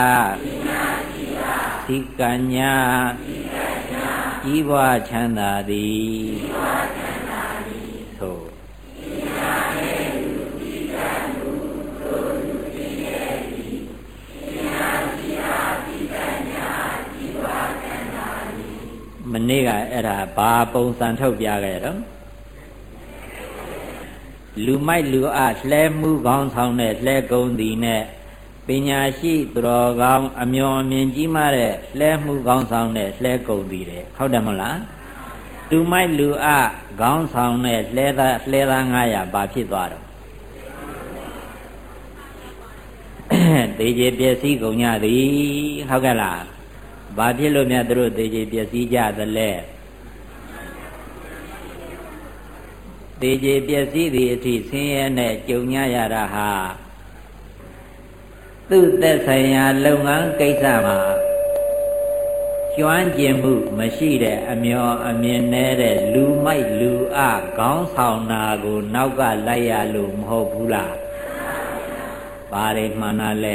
သိကညာကြီးပွားချမ်းသာသည်သို့မနေ့ကအဲ့ဒါဘာပုံစံထုတ်ပြခဲ့တော့လူမိုက်လူအလှဲမှုကောင်းဆောင်တဲ့လှဲကုံသည်နဲ့ပညာရှိသူတော်ကောင်းအမျော်အမြင်ကြီးမားတဲ့လှဲမှုကောင်းဆောင်တဲ့လှဲကုံသည်တဲ့ဟုတ်တယ်မလားလူမိုက်လူအကောင်းဆောင်တဲ့လှဲသား900ဘာဖြစ်သွားတော့တေကျေပျက်စီးကုန်ကြသည်ဟုတ်ကဲ့လားဘာဖြစ်လို့များသူတို့တေကျေပျက်စီးကြသလဲတေကျေပျက်စီးသည့်အထိဆင်းရဲနဲ့ကြုံရတာဟာသူ့သက်ဆိုင်ရာလုပ်ငန်းကိစ္စမှာကျွမ်းကျင်မှုမရှိတဲ့အမျော်အမြင်တဲ့လူမိုက်လူအခေါင်းဆောင်တာကိုနောက်ကလိုက်ရလို့မဟုတ်ဘူးလားဘာတွေမှန်တာလဲ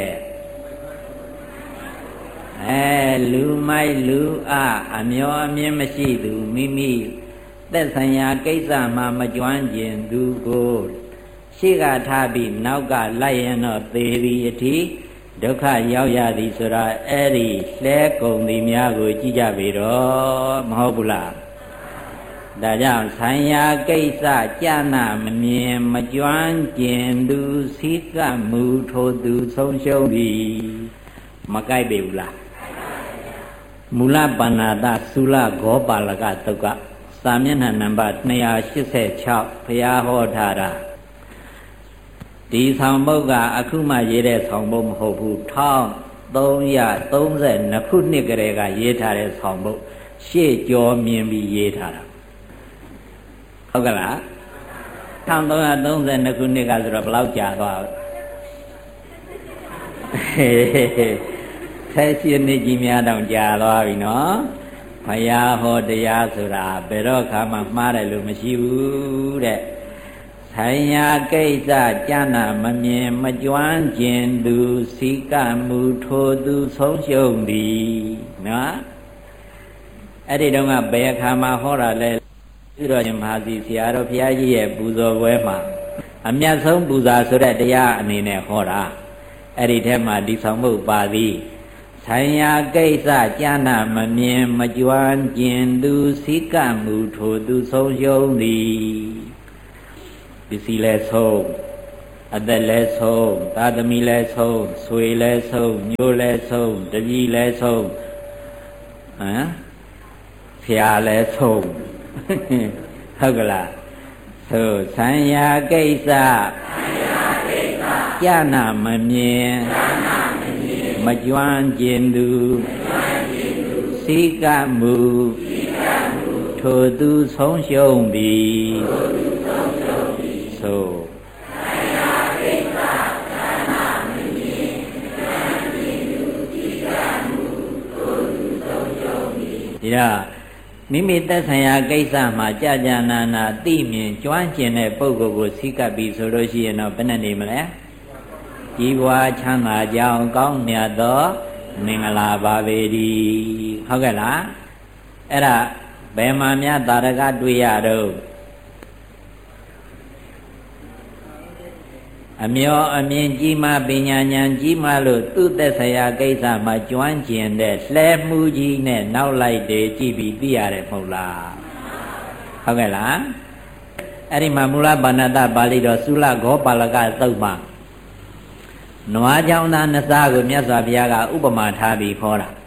လူမိုက်လူအမျော်အမြင်မရှိသူမိမိသက်ဆိုင်ရာကိစ္စမှာမကျွမ်းကျင်သူကိုရှေ့ကထားပြီးနောက်ကလိုက်ရင်တော့သေသည်အထိဒုက္ခရောက်ရသည်ဆိုတာအဲ့ဒီလှဲကုန်သည်များကိုကြည့်ကြပြီတော့မဟုတ်ဘူးလားဒါကြောင့်ဆိုင်ရာကိစ္စကြာနာမမြင်မကျွမ်းကျင်သူစိကမှုထိုသူဆုံးရှုံးသည်မကြိုက်ပေဘူးလားမူလပါဏာတသုလဂောပါလကတုတ်ကစာမျက်နှာနံပါတ်286ဘုရားဟောထားတာဒီဆောင်ပုဒ်ကအခုမှရေးတဲ့ဆောင်ပုဒ်မဟုတ်ဘူး1332ခုနှစ်ကလေးကရေးထားတဲ့ဆောင်ပုဒ်ရှေ့ကျော်မြင်ပြီးရေးထားတာဟုတ်ကလား1332ခုနှစ်ကဆိုတော့ဘယ်လောက်ကြာသွား18နှစ်ကြီးများတောင်ကြာသွားပြီနော်ဘုရားဟောတရားဆိုတာဘယ်တော့ခါမှမှားတယ်လို့မရှိဘူးတဲ့ဆိုင်ရာကိစ္စကြာနာမမြင်မကျွမ်းကျင်သူစိကမှုထိုသူဆုံးရှုံးသည်နော်အဲ့ဒီတော့ကဘယ်အခါမှဟောတာလဲပြုတော်ရှင်မဟာစီဆရာတော်ဘုရားကြီးရဲ့ပူဇော်ပွဲမှာအမြတ်ဆုံးပူဇာဆိုတဲ့တရားအနေနဲ့ဟောတာအဲ့ဒီထဲမှာဒီဆောင်မှုပါသည်ဆိုင်ရာကိစ္စကြာနာမမြင်မကျွမ်းကျင်သူစိကမှုထိုသူဆုံးရှုံးသည်ပစ္စည်းလဲဆုံးအသက်လဲဆုံးသာသမီလဲဆုံးဆွေလဲဆုံးမျိုးလဲဆုံးတပည့်လဲဆုံးဖျားလဲဆုံးဟုတ်ကလားဆိုဆိုင်ရာကိစ္စကြာနာမမြင်မကျွမ်းကျင်သူစိကမှုထိုသူဆုံးရှုံးသည်ဆိုဒီတော့မိမိသက်ဆိုင်ရာကိစ္စမှာကြာကြာနာနာသိမြင်ကျွမ်းကျင်တဲ့ပုဂ္ဂိုလ်ကိုစိကပ်ပြီးဆိုလို့ရှိရင်တော့ဘယ်နဲ့နေမလဲကြီးပွားချမ်းသာကြောင်းကောင်းမြတ်သောမင်္ဂလာပါပေသည်ဟုတ်ကဲ့လားအဲ့ဒါဘယ်မှာများတာရကတွေ့ရတော့အမျော်အမြင်ကြီးမားပညာဉာဏ်ကြီးမားလို့သူ့သက်ဆိုင်ရာကိစ္စမှာကျွမ်းကျင်တဲ့လှဲမှုကြီးနဲ့နောက်လိုက်တယ်ကြည့်ပြီးသိရတယ်မဟုတ်လားဟုတ်ကဲ့လားအဲ့ဒီမှာမူလပါဏာတပါဠိတော်သုလဂောပါလကသုတ်မှာနွားကြောင်သားနှစ်စားကိုမြတ်စွာဘုရားကဥပမာထားပြီးခေါ်တာ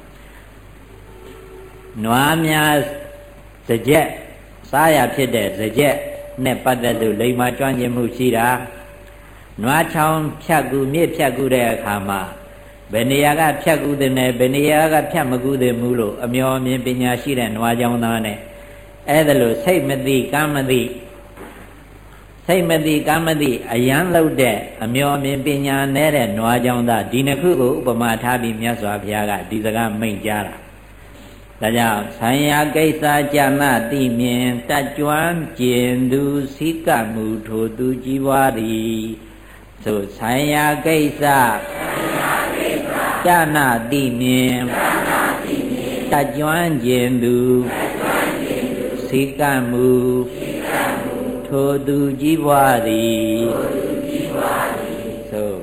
နွားများစကြက်စားရဖြစ်တဲ့စကြက်နဲ့ပတ်သက်လို့လိမ္မာကျွမ်းကျင်မှုရှိတာနွားချောင်းဖြတ်ကူမြစ်ဖြတ်ကူတဲ့အခါမှာဘယ်နေရာကဖြတ်ကူတဲ့နဲ့ဘယ်နေရာကဖြတ်မကူတဲ့မူလို့အမျော်အမြင်ပညာရှိတဲ့နွားကြောင်သားနဲ့အဲ့ဒါလို့စိတ်မသိကံမသိစိတ်မသိကံမသိအယံလောက်တဲ့အမျော်အမြင်ပညာနဲ့တဲ့နွားကြောင်သားဒီနှစ်ခုကိုဥပမာထားပြီးမြတ်စွာဘုရားကဒီစကားမိန့်ကြားတာဒါကြောင့်ဆိုင်ရာကိစ္စကြာနာသိမြင်တတ်ကျွမ်းကျင်သူစိကမှုထိုသူကြီးပွားသည်ဆိုဆိုင်ရာကိစ္စကြနာတိမြင်တကြွမ်းခြင်းသူစိကံမူထိုသူကြီးပွားသည်သို့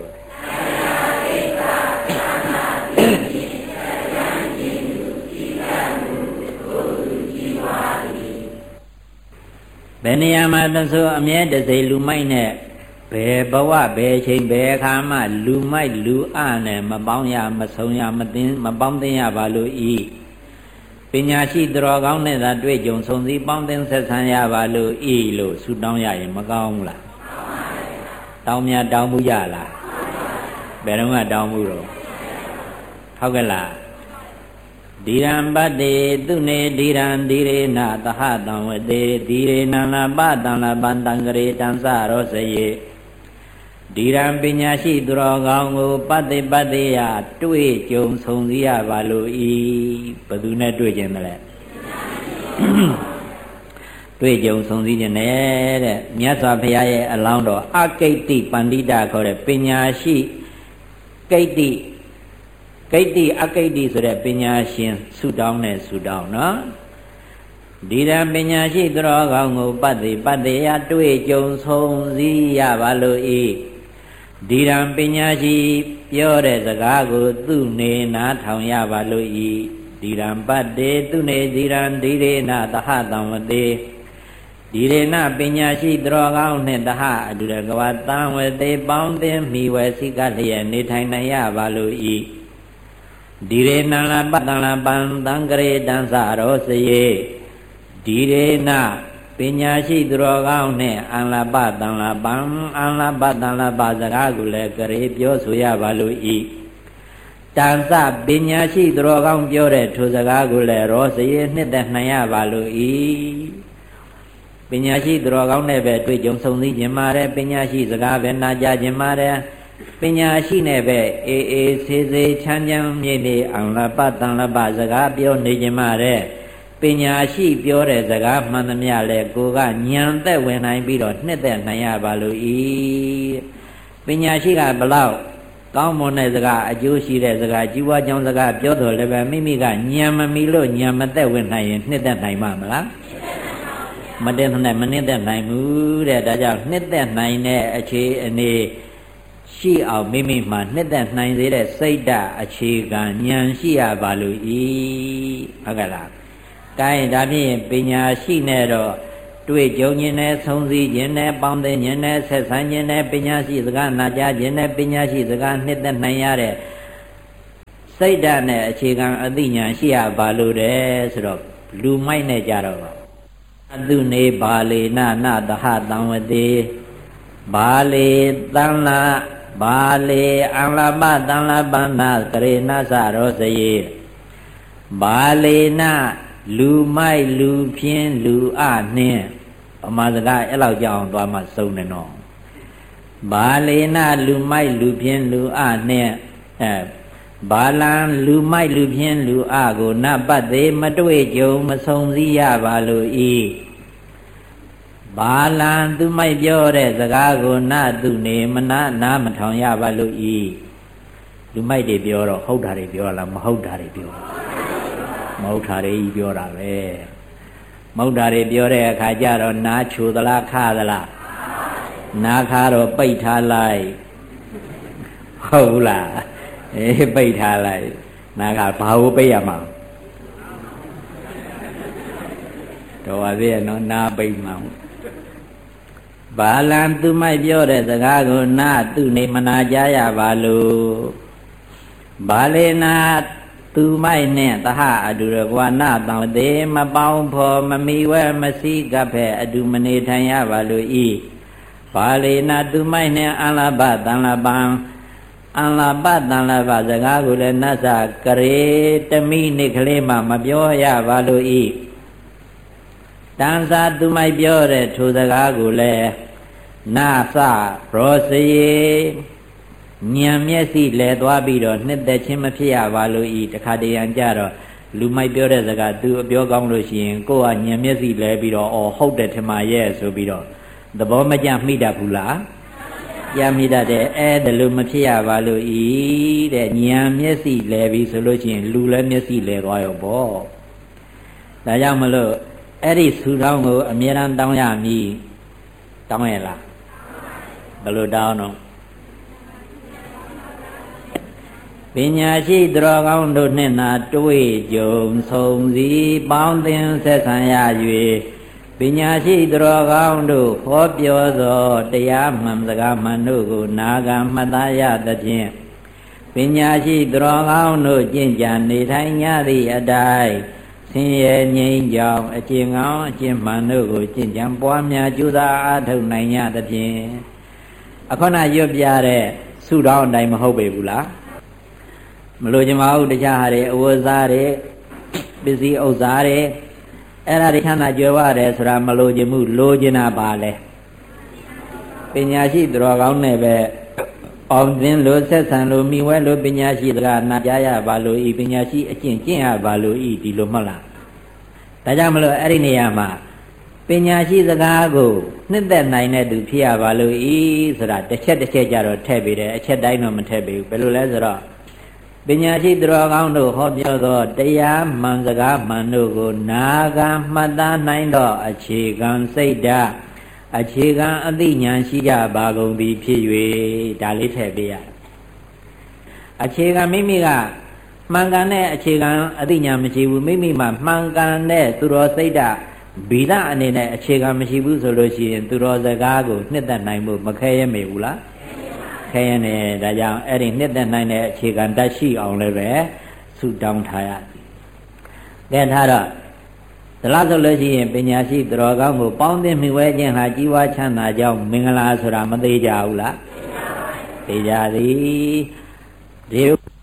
ဘယ်နေရာမှာသဆိုအမြဲတစေလူမိုက်နဲ့ဘယ်ဘဝဘယ်ချိန်ဘယ်အခါမှလူမိုက်လူအနဲ့မပေါင်းရမဆုံးရမပေါင်းသိရပါလို့ဤပညာရှိသူတော်ကောင်းနဲ့သာတွေ့ကြုံဆုံစည်းပေါင်းသိဆက်ဆံရပါလို့ဤလို့ဆုတောင်းရရင်မကောင်းဘူးလားတောင်းများတောင်းမှုရလားဘယ်တော့မှတောင်းမှုတော့ဟုတ်ကဲ့လားဒီရံပတ္တိသူနေဒီရံဒီရေနသဟတံဝတေဒီရေနလပတံလပတံကရေတံစရောစယေဒီရံပညာရှိသူတော်ကောင်းကိုပတ္တိပတ္တိယတွေ့ကြုံဆုံစည်းရပါလို့ဤဘယ်သူနဲ့တွေ့ခြင်းမလဲတွေ့ကြုံဆုံစည်းခြင်းနဲ့တဲ့မြတ်စွာဘုရားရဲ့အလောင်းတော်အကိတ္တိပန္တိတခေါ်တဲ့ပညာရှိကိတ္တိအကိတ္တိဆိုတဲ့ပညာရှင်ဆုတောင်းတဲ့ဆုတောင်းနော်ဒီရန်ပညာရှိသူတော်ကောင်းကိုပတ္တိပတ္တိယတွေ့ကြုံဆုံစည်းရပါလို့ဤဒီရန်ပညာရှိပြောတဲ့စကားကိုသူနေနာထောင်ရပါလို့ဤဒီရန်ပတ္တိသူနေဒီရန်ဒီရေနသဟတံဝတေဒီရေနပညာရှိသူတော်ကောင်းနှင့်တဟအတူတကဝတံဝတေပေါင်းတင်မိဝဲစိကလျက်နေထိုင်နိုင်ရပါလို့ဤဒီရေနလပတံလပံတံကရေတံစရောစယေဒီရေနပညာရှိသူတော်ကောင်းနဲ့အလပတံလပံအလပတံလပစကားကိုလည်းကရေပြောဆိုရပါလို့ဤတန်စပညာရှိသူတော်ကောင်းပြောတဲ့ထိုစကားကိုလည်းရောစယေနှစ်သက်နိုင်ရပါလို့ဤပညာရှိသူတော်ကောင်းနဲ့ပဲတွေ့ကြုံဆုံစည်းခြင်းပါတယ်ပညာရှိစကားပဲနာကြားခြင်းပါတယ်ပညာရှိနဲ့ပဲအေးအေးဆေးဆေးချမ်းချမ်းမြေ့မြေ့အလပတံလပစကားပြောနေခြင်းပါတယ်ပညာရှိပြောတဲ့စကားမှန်သမျှလဲကိုကညံသက်ဝင်နိုင်ပြီးတော့နှစ်သက်နိုင်ရပါလို့ဤပညာရှိကဘလောက်ကောင်းမွန်တဲ့စကားအကျိုးရှိတဲ့စကားကြီးပွားကြောင်းစကားပြောတော်လည်းပဲမိမိကညံမမီလို့ညံမသက်ဝင်နိုင်ရင်နှစ်သက်နိုင်မှာမလားမတည့်နိုင်မနှစ်သက်နိုင်ဘူးတဲ့ဒါကြောင့်နှစ်သက်နိုင်တဲ့အခြေအနေရှိအောင်မိမိမှာနှစ်သက်နိုင်စေတဲ့စိတ်ဓာတ်အခြေခံဉာဏ်ရှိရပါလို့ဤဟုတ်ကဲ့လား။ဒါရင်ဒါဖြင့်ပညာရှိနဲ့တော့တွေ့ကြုံခြင်းနဲ့ဆုံးစည်းခြင်းနဲ့ပေါင်းသင်းခြင်းနဲ့ဆက်ဆံခြင်းနဲ့ပညာရှိစကားနာကြားခြင်းနဲ့ပညာရှိစကားနှစ်သက်နိုင်ရတဲ့စိတ်ဓာတ်နဲ့အခြေခံအသိဉာဏ်ရှိရပါလို့တဲ့ဆိုတော့လူမိုက်နဲ့ကြတော့အတုနေဘာလေနနသဟတံဝတေဘာလေတံလာဘာလေအလပတံလပနာကရေနစရောစယေဘာလေနလူမိုက်လူဖြင်းလူအနှင်းဗမာစကားအဲ့လောက်ကြောင်းသွားမှစုံတယ်နော်ဘာလေနလူမိုက်လူဖြင်းလူအနှင်းဘာလံလူမိုက်လူဖြင်းလူအကိုနပတ်သေးမတွေ့ကြုံမဆုံစည်းရပါလို့ဤဘာလံသူမိုက်ပြောတဲ့စကားကိုနသူနေမနာမထောင်ရပါလို့ဤလူမိုက်တွေပြောတော့ဟုတ်တာတွေပြောလားမဟုတ်တာတွေပြောမဟုတ်တာတွေပြောတာပဲမဟုတ်တာတွေပြောတဲ့အခါကျတော့နားချိုသလားခါသလားနားခါတော့ပိတ်ထားလိုက်ဟုတ်လားပိတ်ထားလိုက်နားခါဘာကိုပိတ်ရမှာတော့ပါသေးနော်နားပိတ်မှာဘာလံသူမိုက်ပြောတဲ့စကားကိုနာသူနေမနာကြရပါလို့ဘာလေနာသူမိုက်နဲ့တဟအတူရကွာနာတောင်သေးမပေါင်းဖော်မမီဝဲမစည်းကပ်ဖဲအတူမနေထိုင်ရပါလို့ဤဘာလေနာသူမိုက်နဲ့အလဘတန်လပံအလဘတန်လဘစကားကိုလည်းနတ်စာကရေတမိနိကလေးမှမပြောရပါလို့ဤတန်စာသူမိုက်ပြောတဲ့ထိုစကားကိုလည်းနာစရောစယေဉာဏ်မျက်စိလဲသွားပြီးတော့နှစ်သက်ခြင်းမဖြစ်ရပါလို့ဤတခါတရံကြတော့လူမိုက်ပြောတဲ့စကားသူအပြောကောင်းလို့ရှိရင်ကိုယ်ကဉာဏ်မျက်စိလဲပြီးတော့အော်ဟုတ်တယ်ထင်ပါရဲ့ဆိုပြီးတော့သဘောမကျမိတတ်ဘူးလားကြားမိတတ်တယ်ဒါလိုမဖြစ်ရပါလို့ဤတဲ့ဉာဏ်မျက်စိလဲပြီးဆိုလို့ရှိရင်လူလည်းမျက်စိလဲသွားရောပေါ့ဒါကြောင့်မလို့အဲ့ဒီဆုတောင်းကိုအမြဲတမ်းတောင်းရမည်တောင်းရလားဘယ်လိုတောင်းတော့ပညာရှိသူတော်ကောင်းတို့နှင့်သာတွေ့ကြုံဆုံစည်းပေါင်းသင်ဆက်ဆံရ၍ပညာရှိသူတော်ကောင်းတို့ဟောပြောသောတရားမှန်စကားမှန်တို့ကိုနာခံမှတ်သားရသဖြင့်ပညာရှိသူတော်ကောင်းတို့ကျင့်ကြံနေထိုင်ကြသည့်အတိုင်းဆင်းရဲငြိမ်းချမ်းအကျင့်ကောင်းအကျင့်မှန်တို့ကိုကျင့်ကြံပွားများကြိုးစားအားထုတ်နိုင်ကြသဖြင့်အခုနရွတ်ပြတဲ့ဆုတောင်းအတိုင်းမဟုတ်ပေဘူးလားမလို့ချင်ပါဘူးတရားဟာတွေအဝတ်စားတွေပစ္စည်းဥစ္စာတွေအဲ့ဒါတွေချမ်းသာကြွယ်ဝတယ်ဆိုတာမလို့ချင်ဘူးလိုချင်တာပါလေပညာရှိသူတော်ကောင်းနဲ့ပဲအောင်သင်လို့ဆက်ဆံလို့မိဝဲလို့ပညာရှိစကားနာကြားရပါလို့ဤပညာရှိအကျင့်ကျင့်ရပါလို့ဤဒီလိုမှတ်လားဒါကြောင့်မလို့အဲ့ဒီနေရာမှာပညာရှိစကားကိုနှစ်သက်နိုင်တဲ့သူဖြစ်ရပါလို့ဤဆိုတာတစ်ချက်ကြတော့ထည့်ပေးတယ်အချက်တိုင်းတော့မထည့်ပေးဘူးဘယ်လိုလဲဆိုတော့ပညာရှိသူတော်ကောင်းတို့ဟောပြောသောတရားမှန်စကားမှန်တို့ကိုနာခံမှတ်သားနိုင်သောအခြေခံစိတ်ဓာတ်အခြေခံအသိဉာဏ်ရှိကြပါကုန်သည်ဖြစ်၍ဒါလေးထည့်ပေးရတယ်အခြေခံမိမိကမှန်ကန်တဲ့အခြေခံအသိဉာဏ်မရှိဘူးမိမိမှာမှန်ကန်တဲ့သူတော်စိတ်ဓာတ်ဗီဒအနေနဲ့အခြေခံမရှိဘူးဆိုလို့ရှိရင်သူတော်စကားကိုနှစ်သက်နိုင်မှုမခဲရမေဘူးလားခဲရနေဒါကြောင့်အဲ့ဒီနှစ်သက်နိုင်တဲ့အခြေခံတတ်ရှိအောင်လည်းပဲဆုတောင်းထားရသည်ကဲထားတော့ဒါလားဆိုလို့ရှိရင်ပညာရှိသူတော်ကောင်းကိုပေါင်းသင်မိဝဲခြင်းဟာကြီးပွားချမ်းသာကြောင်းမင်္ဂလာဆိုတာမသေးကြဘူးလားသိကြသည်ဒီ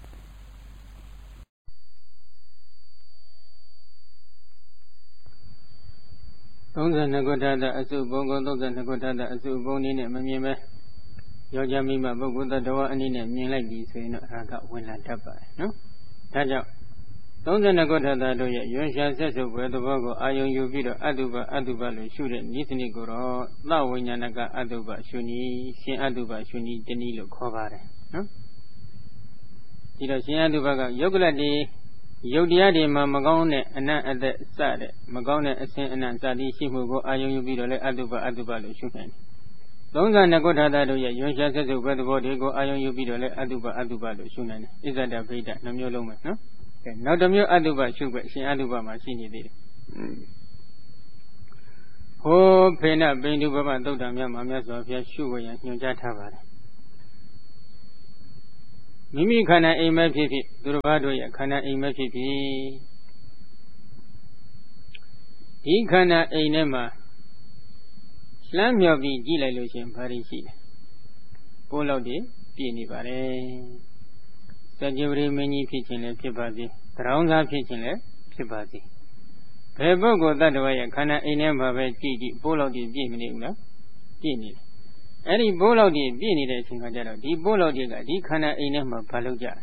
32ခုထတဲ့အစုဘုံကု32ခုထတဲ့အစုဘုံနည်းနဲ့မမြင်ပဲယောက်ျားမိန်းမပုဂ္ဂိုလ်တ attva အနေနဲ့မြင်လိုက်ပြီဆိုရင်တော့ရာဂဝင်လာတတ်ပါတယ်နော်ဒါကြောင့်32ခုထတို့ရဲ့ရွှင်ရှားဆက်စုပ်ပွဲသဘောကိုအာယုံယူပြီးတော့အတုပလို့ရှုတဲ့ဤစနစ်ကိုတော့သဝိညာဏကအတုပရှုနည်းရှင်အတုပရှုနည်းတနည်းလို့ခေါ်ပါတယ်နော်ဒီတော့ရှင်အတုပကယုတ်ကလတ်ဒီယုတ်တရားတွေမှာမကောင်းတဲ့အနတ်အသက်စတဲ့မကောင်းတဲ့အစဉ်အနတ်စသည်ရှိမှုကိုအာယုံယူပြီးတော့လည်းအတုပလို့ရှုနိုင်တယ်32ခုထတို့ရဲ့ရွှင်ရှားဆက်စုပ်ပွဲသဘောတွေကိုအာယုံယူပြီးတော့လည်းအတုပလို့ရှုနိုင်တယ်ဣဇဒဗိဒနှမျိုးလုံးပဲနော်နောက်တစ်မျိုးအတုပရှုခွင့်ရှင်အတုပမှာရှိနေသေးတယ်ဟိုဖေနပိန္ဒုဘမသုတ်တံမြတ်မှာမြတ်စွာဘုရားရှုခွင့်ရညွှန်ကြားထားပါတယ်မိမိခန္ဓာအိမ်မဲ့ဖြစ်ဖြစ်သူတစ်ပါးတို့ရဲ့ခန္ဓာအိမ်မဲ့ဖြစ်ဖြစ်ဒီခန္ဓာအိမ်ထဲမှာလှမ်းမြော်ပြီးကြည့်လိုက်လို့ရှင်ဘာတွေရှိလဲပိုးလောက်တွေပြည့်နေပါတယ်စัจ java မင်းကြီးဖြစ်ခြင်းလည်းဖြစ်ပါစေသရောင်းသားဖြစ်ခြင်းလည်းဖြစ်ပါစေဘယ်ပုဂ္ဂိုလ်တ attva ရဲ့ခန္ဓာအိမ်ထဲမှာပဲကြည့်ပိုးလောက်တွေပြည့်မနေဘူးလားပြည့်နေတယ်အဲ့ဒီပိုးလောက်တွေပြည့်နေတဲ့အချိန်ကကြတော့ဒီပိုးလောက်တွေကဒီခန္ဓာအိမ်ထဲမှာဘာလုပ်ကြလဲ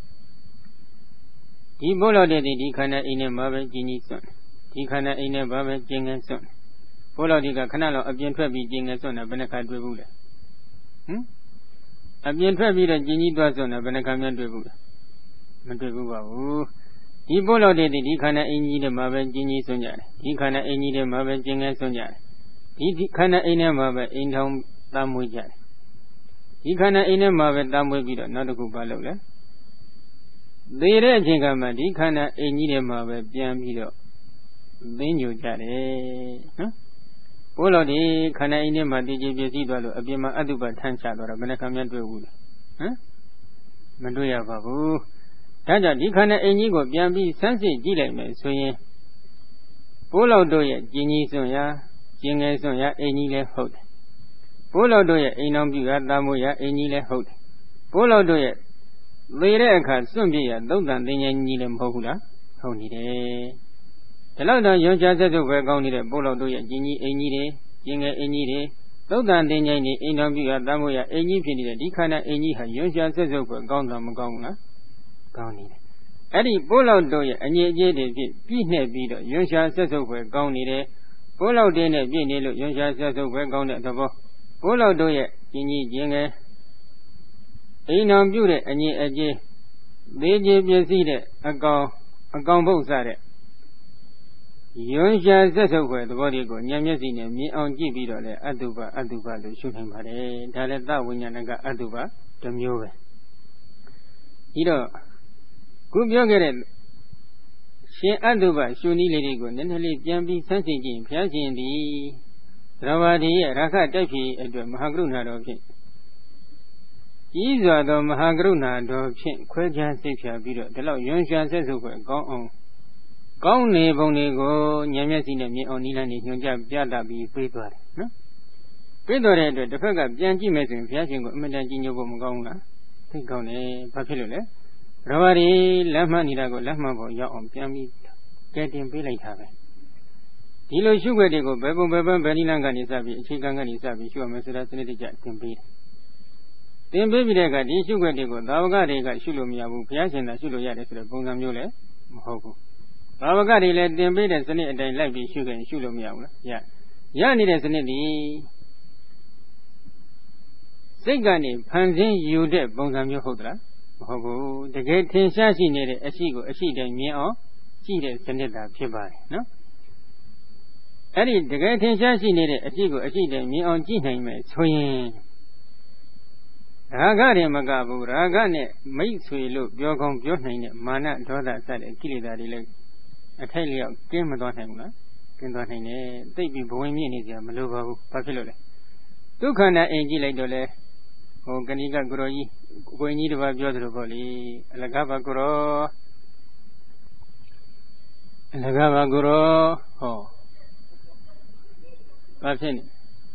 ဒီပိုးလောက်တွေဒီခန္ဓာအိမ်ထဲမှာပဲကျင်ကြီးစွန့်ဒီခန္ဓာအိမ်ထဲမှာပဲကျင်ငယ်စွန့်ပိုးလောက်တွေကခဏလောက်အပြင်ထွက်ပြီးကျင်ငယ်စွန့်တာဘယ်နှခါတွေ့ဘူးလဲအပြင်ထွက်ပြီးတော့ကျင်ကြီးသွားစွန့်တာဘယ်နှခါမှတွေ့ဘူးလဲမတွေ့ဘူးပါဘူးဒီပိုးလောက်တွေဒီခန္ဓာအိမ်ကြီးထဲမှာပဲကျင်ကြီးစွန့်ကြတယ်ဒီခန္ဓာအိမ်ကြီးထဲမှာပဲကျင်ငယ်စွန့်ကြတယ်ဒီခန္ဓာအိမ်ထဲမှာပဲအိမ်ထောင်သားမွေးကြတယ်ဒီခန္ဓာအိမ်ထဲမှာပဲသားမွေးပြီးတော့နောက်တစ်ခုဘာလုပ်လဲသေတဲ့အချိန်ကမှဒီခန္ဓာအိမ်ကြီးထဲမှာပဲပြန်ပြီးတော့သိညိုကြတယ်နော်ဘိုးတော်ဒီခန္ဓာအိမ်ထဲမှာတည်ကြည်ပြည့်စည်သွားလို့အပြင်မှာအတုပထမ်းချသွားတော့ဘယ်နှခါမှတွေ့ဘူးလဲမတွေ့ရပါဘူးဒါကြောင့်ဒီခန္ဓာအိမ်ကြီးကိုပြန်ပြီးစမ်းစစ်ကြည့်လိုက်မယ်ဆိုရင်ဘိုးတော်တို့ရဲ့ကျင်ကြီးစွန့်ရာကျင်ငယ်စွန့်ရာအိမ်ကြီးလည်းဟုတ်တယ်ဘိုးတော်တို့ရဲ့အိမ်တော်ပြုရာတာမိုးရာအိမ်ကြီးလည်းဟုတ်တယ်ဘိုးတော်တို့ရဲ့သေတဲ့အခါစွန့်ပြည့်ရာသုတ်တန်သင်္ချိုင်းကြီးလည်းမဟုတ်ဘူးလားဟုတ်နေတယ်ဒီလောက်တော့ရွှင်ရှားဆက်စုပ်ပဲကောင်းနေတဲ့ဘိုးတော်တို့ရဲ့ကျင်ကြီးအိမ်ကြီးတွေကျင်ငယ်အိမ်ကြီးတွေသုတ်တန်သင်္ချိုင်းတွေအိမ်တော်ပြုရာတာမိုးရာအိမ်ကြီးဖြစ်နေတဲ့ဒီခန္ဓာအိမ်ကြီးဟာရွှင်ရှားဆက်စုပ်ပဲကောင်းတာမကောင်းဘူးလားကောင်းနေတယ်အဲ့ဒီဘိုးတော်တို့ရဲ့အငြိအကျေးတွေဖြစ်ပြည့်နှက်ပြီးတော့ရွှင်ရှားဆက်စုပ်ပဲကောင်းနေတယ်ဘိုးတော်တွေနဲ့ပြည့်နေလို့ရွှင်ရှားဆက်စုပ်ပဲကောင်းတဲ့သဘောဘိုးတော်တို့ရဲ့ကျင်ကြီးကျင်ငယ်အိမ်တော်ပြုတဲ့အငြိအကျေးသေးကျေပစ္စည်းတဲ့အကောင်ပုတ်စတဲ့ယွန်းရှာဆက်ဆုပ်ွယ်သဘောတွေကိုဉာဏ်မျက်စိနဲ့မြင်အောင်ကြည့်ပြီးတော့လေအတုပလို့ရှုနိုင်ပါတယ်ဒါလည်းသဝိညာဏကအတုပတစ်မျိုးပဲဒီတော့ခုပြောခဲ့တဲ့ရှင်အတုပရှုနည်းလေးတွေကိုနည်းနည်းလေးပြန်ပြီးဆန်းစစ်ကြည့်ဘုရားရှင်သည်သရဝတိရဲ့ရခတိုက်ဖြည့်အတွက်မဟာကရုဏာတော်ဖြင့်ကြီးစွာသောမဟာကရုဏာတော်ဖြင့်ခွဲခြားစိတ်ဖြာပြီးတော့ဒီလောက်ယွန်းရှာဆက်ဆုပ်ွယ်ကောင်းအောင်ကောင်းနေပုံတွေကိုဉာဏ်မျက်စိနဲ့မြင်အောင်နိလန်းနေညွှန်ကြားပြသပြီးပြေးသွားတယ်နော်ပြေးသွားတဲ့အတွက်တစ်ဖက်ကပြန်ကြည့်မယ်ဆိုရင်ဘုရားရှင်ကိုအမြဲတမ်းကြီးညိုဖို့မကောင်းဘူးလားသိကောင်းတယ်ဘာဖြစ်လို့လဲရဝရီလက်မှတ်နေတာကိုလက်မှတ်ပေါ်ရောက်အောင်ပြန်ပြီးကဲတင်ပေးလိုက်တာပဲဒီလိုရှုွက်တွေကိုဘယ်ပုံဘယ်ပန်းဘယ်နိလန်းကနေစပြီးအခြေခံကနေစပြီးရှုရမယ်ဆိုတာစနစ်တကျသင်ပေးတယ်သင်ပေးပြီးတဲ့အခါဒီရှုွက်တွေကိုသာဝကတွေကရှုလို့မရဘူးဘုရားရှင်သာရှုလို့ရတယ်ဆိုတဲ့ပုံစံမျိုးလည်းမဟုတ်ဘူးဘာဝကတွေလည်းတင်ပေးတဲ့စနစ်အတိုင်းလိုက်ပြီးရှုခဲ့ရင်ရှုလို့မရဘူးလားရနေတဲ့စနစ်ဒီစိတ်ကနေဖန်ဆင်းယူတဲ့ပုံစံမျိုးဟုတ်သလားမဟုတ်ဘူးတကယ်ထင်ရှားရှိနေတဲ့အရှိကိုအရှိတိုင်းမြင်အောင်ကြည့်တဲ့စနစ်သာဖြစ်ပါတယ်နော်အဲ့ဒီတကယ်ထင်ရှားရှိနေတဲ့အရှိကိုအရှိတိုင်းမြင်အောင်ကြည့်နိုင်မယ်ဆိုရင်ရာဂတွေမကဘူးရာဂနဲ့မိတ်ဆွေလို့ပြောကောင်းပြောနိုင်တဲ့မာနဒေါသစတဲ့ကိလေသာတွေလည်းအထိုက်လျောက်ကင်းမသွားနိုင်ဘူးလားကင်းသွားနိုင်တယ်သိပ်ပြီးဘဝင်မြင့်နေကြမလိုပါဘူးဘာဖြစ်လို့လဲဒုက္ခနဲ့အိမ်ကြည့်လိုက်တော့လေဟိုကဏိကကိုရောကြီးကိုင်းကြီးတစ်ပါးပြောသလိုပေါ့လေအလကားပါကိုရောအလကားပါကိုရောဟောဘာဖြစ်နေ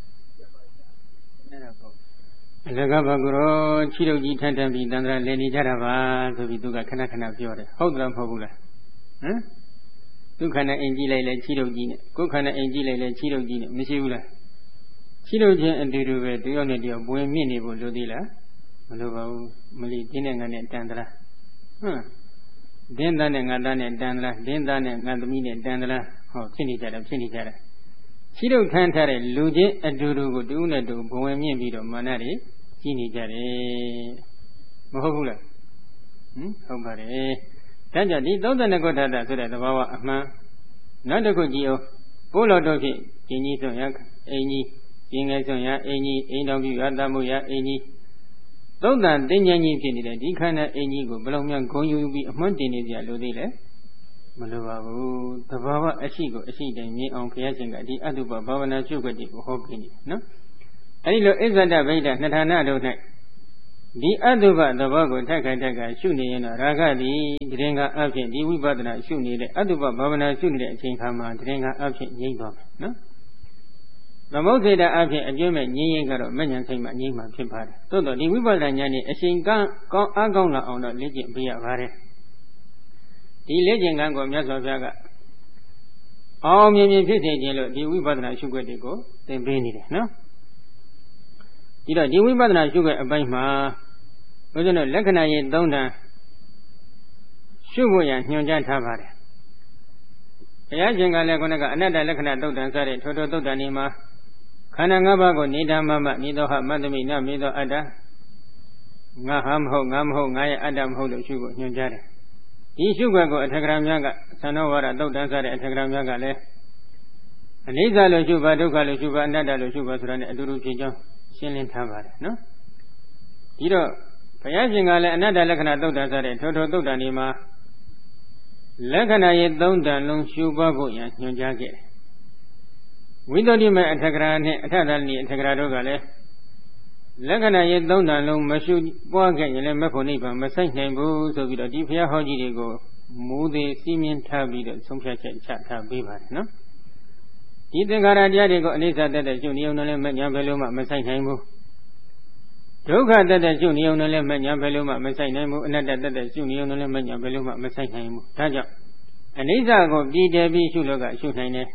အဲ့ဒါပေါ့အလကားပါကိုရောခြေတုပ်ကြီးထန်ထန်ပြီးတန်ត្រာလည်နေကြတာပါဆိုပြီးသူကခဏခဏပြောတယ်ဟုတ်တယ်မဟုတ်ဘူးလားဟမ်ဒုက္ခနဲ့အိမ်ကြည့်လိုက်လဲခြေတုပ်ကြီးနဲ့ကိုယ်ခန္ဓာအိမ်ကြည့်လိုက်လဲခြေတုပ်ကြီးနဲ့မရှိဘူးလားခြေတုပ်ချင်းအတူတူပဲတယောက်နဲ့တယောက်ပွင့်မြင့်နေဖို့လိုသေးလားမလိုပါဘူးမလီတင်းနဲ့ငါနဲ့တန်သလားဒင်းသားနဲ့ငါသားနဲ့တန်သလားဒင်းသားနဲ့ငါသမီးနဲ့တန်သလားဟောဖြစ်နေကြတယ်ခြေတုပ်ထမ်းထားတဲ့လူချင်းအတူတူကိုတူးနဲ့တူဘဝင်မြင့်ပြီးတော့မာနတွေကြီးနေကြတယ်မဟုတ်ဘူးလားဟုတ်ပါတယ်ဒါကြောင့်ဒီ32ခုထတာဆိုတဲ့သဘာဝအမှန်နောက်တစ်ခုကြည့်အောင်ပိုးတော်တို့ဖြင့်ကျင်ကြီးစွန်ရအင်းကြီးကျင်ငယ်စွန်ရအင်းကြီးအိမ်တော်ပြုရတမှုရအင်းကြီးသုံးတန်တင်းကျင်းကြီးဖြစ်နေတဲ့ဒီခန္ဓာအင်းကြီးကိုဘယ်လိုမှဂုံယူပြီးအမှန်တင်နေကြလို့သေးလဲမလိုပါဘူးသဘာဝအရှိကိုအရှိတိုင်းမြင်အောင်ဘုရားရှင်ကဒီအတုပဘာဝနာရှုခွက်တွေကိုဟောပေးနေတယ်နော်အဲဒီလိုအစ္ဆဒဗိဒ္ဓနှစ်ဌာနတို့၌ဒီအတုပသဘောကိုထက်ခိုက်ရှုနေရင်တော့ရာဂသည်တရင်ကအဖြစ်ဒီဝိပဿနာရှုနေတဲ့အတုပဘာဝနာရှုနေတဲ့အချိန်ခါမှာတရင်ကအဖြစ်ငြိမ့်သွားမယ်နော်သမုဒ္ဒေတာအဖြစ်အကျွမ်းမဲ့ငြိမ့်ရင်ကတော့မဉ္ဇဉ်စိတ်မှငြိမ့်မှဖြစ်ပါတယ်သို့တော့ဒီဝိပဿနာဉာဏ်နဲ့အချိန်ကောင်းအားကောင်းလာအောင်တော့လေ့ကျင့်ပေးရပါတယ်ဒီလေ့ကျင့်ခန်းကိုမြတ်စွာဘုရားကအောင်မြင်ဖြစ်စေခြင်းလို့ဒီဝိပဿနာရှုခွက်တွေကိုသင်ပေးနေတယ်နော်ဒီတော့ဒီဝိပဿနာရှုခွက်အပိုင်းမှာဘုရားတို့လက္ခဏာရေး၃တန်ရှုဖို့ရညွှန်ကြားထားပါတယ်ဘုရားရှင်ကလည်းခုနကအနတ္တလက္ခဏာသုတ်တန်စတဲ့ထိုသုတ်တန်ဒီမှာခန္ဓာ၅ပါးကိုနေဓမ္မမနေသောဟမတ္တမိနမေသောအတ္တငါဟာမဟုတ်ငါမဟုတ်ငါရဲ့အတ္တမဟုတ်လို့ရှုဖို့ညွှန်ကြားတယ်ဒီရှုခွက်ကိုအထက်ကရာများကသံဃဝါဒသုတ်တန်စတဲ့အထက်ကရာများကလည်းအနိစ္စလို့ရှုပါဒုက္ခလို့ရှုပါအနတ္တလို့ရှုပါဆိုတာနဲ့အတူတူဖြစ်ကြောင်းရှင်းလင်းထားပါတယ်နော်ဒီတော့ဘုရားရှင်ကလည်းအနတ္တလက္ခဏာသုတ်တန်စတဲ့ထိုသုတ်တန်ဒီမှာလက္ခဏာရဲ့၃တန်လုံးရှုပွားဖို့ရန်ညွှန်ကြားခဲ့တယ်ဝိသုဒ္ဓိမေအထက်ကရာနဲ့အထသလနိအထက်ကရာတို့ကလည်းလက္ခဏာရဲ့၃တန်လုံးမရှုပွားခဲ့ရင်လည်းမဖို့နိဗ္ဗာန်မဆိုင်နိုင်ဘူးဆိုပြီးတော့ဒီဘုရားဟောကြီးတွေကိုမူသေးစီးမြင်ထားပြီးတော့ဆုံးဖြတ်ချက်ချထားပေးပါတယ်နော်ဒီသင်္ခါရတရားတွေကိုအနိစ္စတတ်တဲ့ရှုနေုံနဲ့လည်းမညာဘယ်လိုမှမဆိုင်နိုင်ဘူးဒုက္ခတတ်တဲ့ရှုနေုံနဲ့လည်းမညာဘယ်လိုမှမဆိုင်နိုင်ဘူးအနတ္တတတ်တဲ့ရှုနေုံနဲ့လည်းမညာဘယ်လိုမှမဆိုင်နိုင်ဘူးဒါကြောင့်အနိစ္စကိုပြည်တယ်ပြီးရှုလို့ကရှုနိုင်တယ်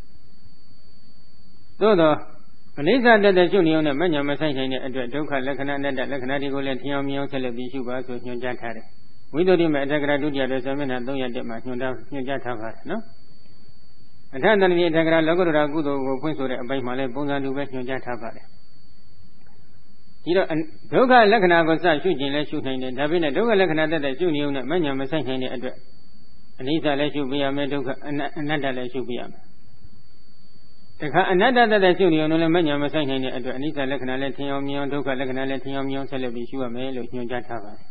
သို့တော့အနိစ္စတတ်တဲ့ရှုနေုံနဲ့မညာမဆိုင်နိုင်တဲ့အတွက်ဒုက္ခလက္ခဏာအနတ္တလက္ခဏာတွေကိုလည်းထင်အောင်မြင်အောင်ဆက်လက်ပြီးရှုပါဆိုညွှန်ကြားထားတယ်ဝိသုဒ္ဓိမေအတ္တကရာဒုတိယတော်ဆံမျက်နှာ301မှာညွှန်ကြားထားပါတယ်နော်အထသဏ္ဍိအထက်ကရာလောကုတ္တရာကုသိုလ်ကိုဖွင့်ဆိုတဲ့အပိုင်းမှာလည်းပုံစံတူပဲညွှန်ကြားထားပါတယ်ဒီတော့ဒုက္ခလက္ခဏာကိုစရှုခြင်းလဲရှုနိုင်တယ်ဒါပေမဲ့ဒုက္ခလက္ခဏာတက်တဲ့ရှုနေုံနဲ့မဉဏ်မဆိုင်နိုင်တဲ့အတွက်အနိစ္စလည်းရှုပြရမယ်ဒုက္ခအနတ္တလည်းရှုပြရမယ်တခါအနတ္တတက်တဲ့ရှုနေုံနဲ့လည်းမဉဏ်မဆိုင်နိုင်တဲ့အတွက်အနိစ္စလက္ခဏာလည်းထင်အောင်မြင်အောင်ဒုက္ခလက္ခဏာလည်းထင်အောင်မြင်အောင်ဆက်လက်ပြီးရှုရမယ်လို့ညွှန်ကြားထားပါတယ်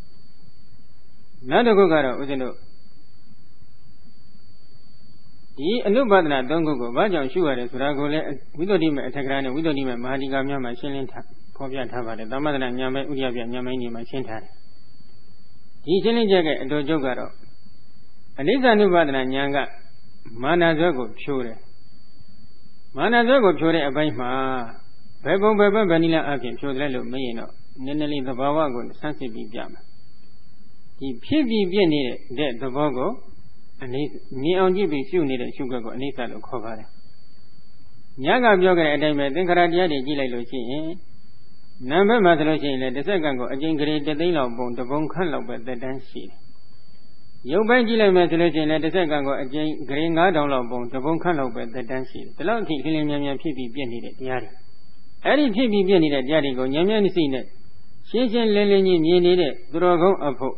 နောက်တစ်ခုကတော့ဦးဇင်းတို့ဒီအနုပါဒနာ၃ခုကိုဘာကြောင့်ရှုရတယ်ဆိုတာကိုလည်းဝိသုဒ္ဓိမေအထက်ကရာနဲ့ဝိသုဒ္ဓိမေမဟာဒီကာများမှာရှင်းလင်းထားဖော်ပြထားပါတယ်သမထနာဉာဏ်ပဲဥဒိယပြဉာဏ်ပိုင်းတွေမှာရှင်းထားတယ်ဒီရှင်းလင်းချက်ကအတော်ကျုပ်ကတော့အနိစ္စ ानु ပါဒနာဉာဏ်ကမာနဇွဲကိုဖြိုးတယ်မာနဇွဲကိုဖြိုးတဲ့အပိုင်းမှာဘယ်ပုံဘယ်ဘက်ဘယ်နည်းလမ်းအပြင်ဖြိုးတယ်လို့မရင်တော့နည်းနည်းလေးသဘာဝကိုဆန်းစစ်ပြီးပြမယ်ဒီဖြစ်ပြီးပြည့်နေတဲ့သဘောကိုအနိစ္စမြင်အောင်ကြည့်ပြီးရှုနေတဲ့ရှုခွက်ကိုအနိစ္စလို့ခေါ်ပါတယ်ညကပြောခဲ့တဲ့အတိုင်းပဲသင်္ခါရတရားတွေကြည့်လိုက်လို့ရှိရင်နာမ်ဘက်မှာဆိုလို့ရှိရင်လည်းတစ်စက္ကန့်ကိုအကျဉ်းဂရေ3သိန်းလောက်ပုံတပုံခန့်လောက်ပဲသက်တမ်းရှိတယ်ရုပ်ပိုင်းကြည့်လိုက်မယ်ဆိုလို့ရှိရင်လည်းတစ်စက္ကန့်ကိုအကျဉ်းဂရေ9000လောက်ပုံတပုံခန့်လောက်ပဲသက်တမ်းရှိတယ်ဒီလောက်အထိလင်းလင်းမြန်မြန်ဖြစ်ပြီးပြည့်နေတဲ့တရားတွေအဲ့ဒီဖြစ်ပြီးပြည့်နေတဲ့တရားတွေကိုဉာဏ်မျက်စိနဲ့ရှင်းရှင်းလင်းလင်းကြီးမြင်နေတဲ့သူတော်ကောင်းအဖို့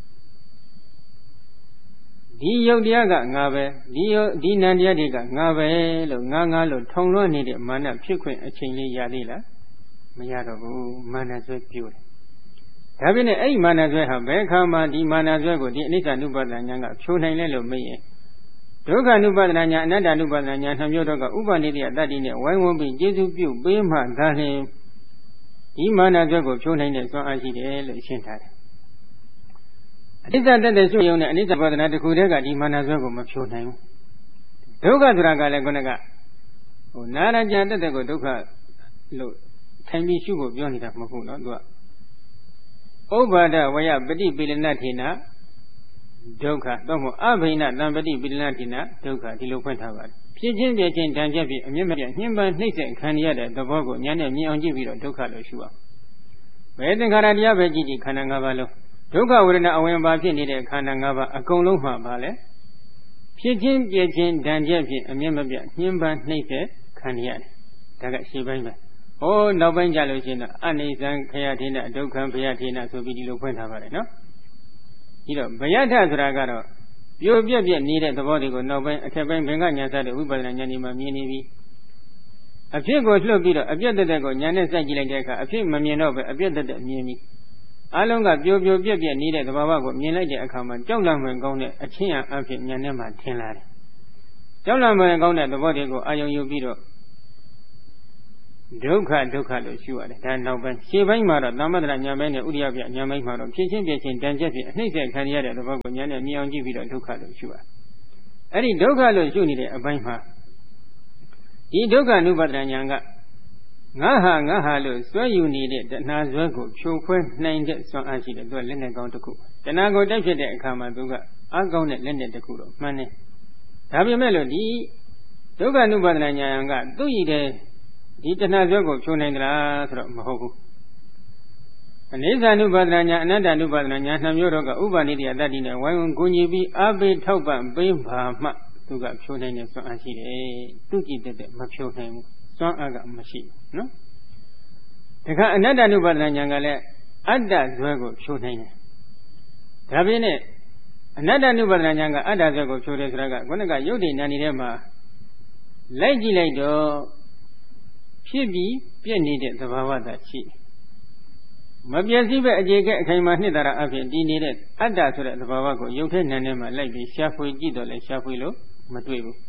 ဒီယုတ်တရားကငါပဲဒီနံတရားတွေကငါပဲလို့ငါလို့ထုံလွှမ်းနေတဲ့မာနဖြစ်ခွင့်အချိန်လေးရသေးလားမရတော့ဘူးမာနဆွဲပြိုးတယ်ဒါပြင်အဲ့ဒီမာနဆွဲဟာဘယ်အခါမှဒီမာနဆွဲကိုဒီအနိစ္စ ानु ပါဒနာဉာဏ်ကဖြိုးနိုင်လဲလို့မေးရင်ဒုက္ခ ानु ပါဒနာဉာဏ်အနတ္တ ानु ပါဒနာဉာဏ်နှမျိုးတော့ကဥပနိဒေယတတ္တိနဲ့ဝိုင်းဝန်းပြီးကျေစုပြုပေးမှသာလျှင်ဒီမာနဆွဲကိုဖြိုးနိုင်တဲ့စွမ်းအားရှိတယ်လို့ရှင်းထားတယ်အနိစ္စတတ်တဲ့ရှုရုံနဲ့အနိစ္စပါဒနာတစ်ခုတည်းကဒီမာနဆွဲကိုမဖြိုးနိုင်ဘူးဒုက္ခဆိုတာကလည်းခုနကနာရကြတတ်တဲ့ကိုဒုက္ခလို့ထိုင်ပြီးရှုဖို့ပြောနေတာမဟုတ်ဘူးเนาะသူကဥပါဒဝယပฏิပိလနထေနဒုက္ခတော့မဟုတ်အဘိနတံပฏิပိလနထေနဒုက္ခဒီလိုဖွင့်ထားပါတယ်ဖြစ်ချင်းပြချင်းတန်ချက်ပြီးအမြင့်မပြညှဉ်းပန်းနှိမ့်ဆက်ခံရတဲ့သဘောကိုဉာဏ်နဲ့မြင်အောင်ကြည့်ပြီးတော့ဒုက္ခလို့ရှုအောင်ဘယ်သင်္ခါရတရားပဲကြည့်ကြည့်ခန္ဓာ၅ပါးလုံးဒုက္ခဝေဒနာအဝင်ပါဖြစ်နေတဲ့ခန္ဓာ၅ပါးအကုန်လုံးမှာပါလေဖြစ်ချင်းပြချင်းတန်ချက်ပြီးအမြင့်မပြညှဉ်းပန်းနှိမ့်ဆက်ခံရတယ်ဒါကရှင်းပိုင်းပဲဟိုနောက်ပိုင်းကြလို့ရှိရင်တော့အနိစ္စံခယထေနဒုက္ခံဘယထေနဆိုပြီးဒီလိုဖွင့်ထားပါတယ်နော်ဒီတော့ဘယထဆိုတာကတော့ပြိုပြက်ပြက်နေတဲ့သဘောတွေကိုနောက်ပိုင်းအထက်ပိုင်းဘင်္ဂညာစတဲ့ဝိပဿနာဉာဏ်ဒီမှာမြင်နေပြီအဖြစ်ကိုလွှတ်ပြီးတော့အပြက်တက်ကိုဉာဏ်နဲ့စိုက်ကြည့်လိုက်တဲ့အခါအဖြစ်မမြင်တော့ပဲအပြက်တက်မြင်ပြီအလုံးကပြိုပြက်ပြက်နေတဲ့သဘာဝကိုမြင်လိုက်တဲ့အခါမှာကြောက်လန့်မှန်ကောင်းတဲ့အချင်းအဖြစ်ဉာဏ်နဲ့မှထင်လာတယ်ကြောက်လန့်မှန်ကောင်းတဲ့သဘောတွေကိုအာယုံယူပြီးတော့ဒုက္ခလို့ရှုရတယ်ဒါနောက်ပိုင်းရှေ့ပိုင်းမှာတော့သမထနာဉာဏ်ပိုင်းနဲ့ဥဒိယပြဉာဏ်ပိုင်းမှာတော့ဖြစ်ချင်းပြချင်းတန်ချက်ဖြင့်အနှိမ့်ဆက်ခံရတဲ့သဘောကိုဉာဏ်နဲ့မြင်အောင်ကြည့်ပြီးတော့ဒုက္ခလို့ရှုရအဲ့ဒီဒုက္ခလို့ရှုနေတဲ့အပိုင်းမှာဒီဒုက္ခ ानु ပါဒနာဉာဏ်ကငါဟာလို့စွဲယူနေတဲ့တဏှာဇွဲကိုဖြိုခွဲနိုင်တဲ့စွမ်းအားရှိတယ်သူကလက်နဲ့ကောင်းတစ်ခုတဏှာကိုတိုက်ဖြစ်တဲ့အခါမှာသူကအကောင်းတဲ့လက်နဲ့တစ်ခုတော့မှန်တယ်ဒါပေမဲ့လို့ဒီဒုက္ခ ानु ပါဒနာဉာဏ်ကသူ့ရည်တဲ့ဒီတဏှာဇွဲကိုဖြိုးနိုင်သလားဆိုတော့မဟုတ်ဘူးအနိစ္စ ानु ပါဒနာဉာဏ်အနတ္တ ानु ပါဒနာဉာဏ်နှမျိုးတော့ကဥပနိဒေယတတ္တိနဲ့ဝိုင်းဝန်းကိုညီပြီးအာဘေထောက်ပံ့ပေးပါမှသူကဖြိုးနိုင်တဲ့စွမ်းအားရှိတယ်သူကြည့်တဲ့မဖြိုးနိုင်ဘူးစွမ်းအားကမရှိဘူးနော်တခါအနတ္တ ानु ပါဒနာဉာဏ်ကလည်းအတ္တဇွဲကိုဖြိုးနိုင်တယ်ဒါပြင်နဲ့အနတ္တ ानु ပါဒနာဉာဏ်ကအတ္တဇွဲကိုဖြိုးတယ်ဆိုတာကခုနကယုတ်တိနာနေထဲမှာလိုက်ကြည့်လိုက်တော့ဖြစ်ပြီးပြည့်နေတဲ့သဘာဝသာရှိမပြည့်စည်ပဲအခြေကဲအခိုင်အမာနှစ်သာရအဖြစ်တည်နေတဲ့အတ္တဆိုတဲ့သဘာဝကိုယုတ်ထဲနံထဲမှာလိုက်ပြီးရှာဖွေကြည့်တော့လဲရှာဖွေလို့မတွေ့ဘူး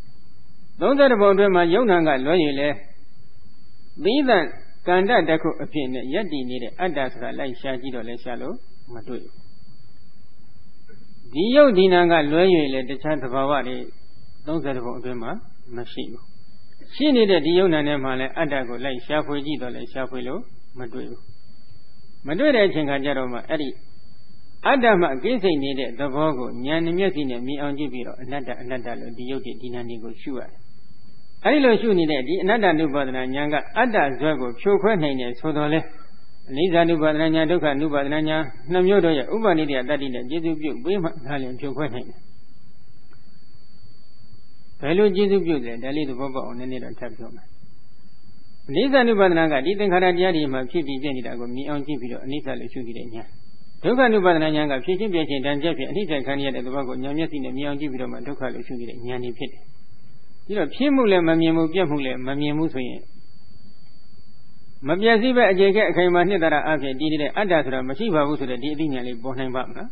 30ပုံအတွင်းမှာယုံနာကလွဲရည်လဲသီးသန့်ကန္တတစ်ခုအဖြစ်နဲ့ယက်တည်နေတဲ့အတ္တဆိုတာလိုက်ရှာကြည့်တော့လဲရှာလို့မတွေ့ဘူးဒီယုတ်ဒီနာကလွဲရည်လဲတခြားသဘာဝတွေ30ပုံအတွင်းမှာမရှိဘူးရှိနေတဲ့ဒီယုံနာနဲ့မှလည်းအတ္တကိုလိုက်ရှာဖွေကြည့်တော့လဲရှာဖွေလို့မတွေ့ဘူးမတွေ့တဲ့အချိန်ခါကျတော့မှအဲ့ဒီအတ္တမှကိစ္စနေတဲ့သဘောကိုဉာဏ်နဲ့မျက်စိနဲ့မြင်အောင်ကြည့်ပြီးတော့အနတ္တလို့ဒီယုတ်ဒီနာနေကိုရှုရတယ်အဲ့ဒီလိုရှုနေတဲ့ဒီအနတ္တ ानु ပါဒနာဉာဏ်ကအတ္တဇွဲကိုဖြိုခွဲနိုင်တယ်ဆိုတော့လေအနိစ္စ ानु ပါဒနာဉာဏ်ဒုက္ခ ानु ပါဒနာဉာဏ်နှစ်မျိုးတို့ရဲ့ဥပနိဒေယတတ္တိနဲ့ကျေစုပြုပေးမှဒါလည်းဖြိုခွဲနိုင်တယ်ဘယ်လိုကျေစုပြုလဲဒါလေးသဘောပေါက်အောင်နည်းနည်းတော့ထပ်ပြောမယ်နိစ္စ ानु ပါဒနာကဒီသင်္ခါရတရားတွေမှာဖြစ်ပြီးပြနေတာကိုမြင်အောင်ကြည့်ပြီးတော့အနိစ္စလို့ရှုကြည့်တဲ့ဉာဏ်ဒုက္ခ ानु ပါဒနာဉာဏ်ကဖြစ်ချင်းပြချင်းတန်ကြက်ဖြစ်အနိစ္စခံရတဲ့သဘောကိုဉာဏ်မျက်စိနဲ့မြင်အောင်ကြည့်ပြီးတော့မှဒုက္ခလို့ရှုကြည့်တဲ့ဉာဏ်တွေဖြစ်တယ်ဒီတော့ဖြစ်မှုလည်းမမြင်ဘူးပြက်မှုလည်းမမြင်ဘူးဆိုရင်မပြည့်စည်ပဲအခြေခဲ့အခိုင်အမာနှစ်သာရအဖြစ်တည်တဲ့အတ္တဆိုတာမရှိပါဘူးဆိုတဲ့ဒီအသိဉာဏ်လေးပေါ်နိုင်ပါမလား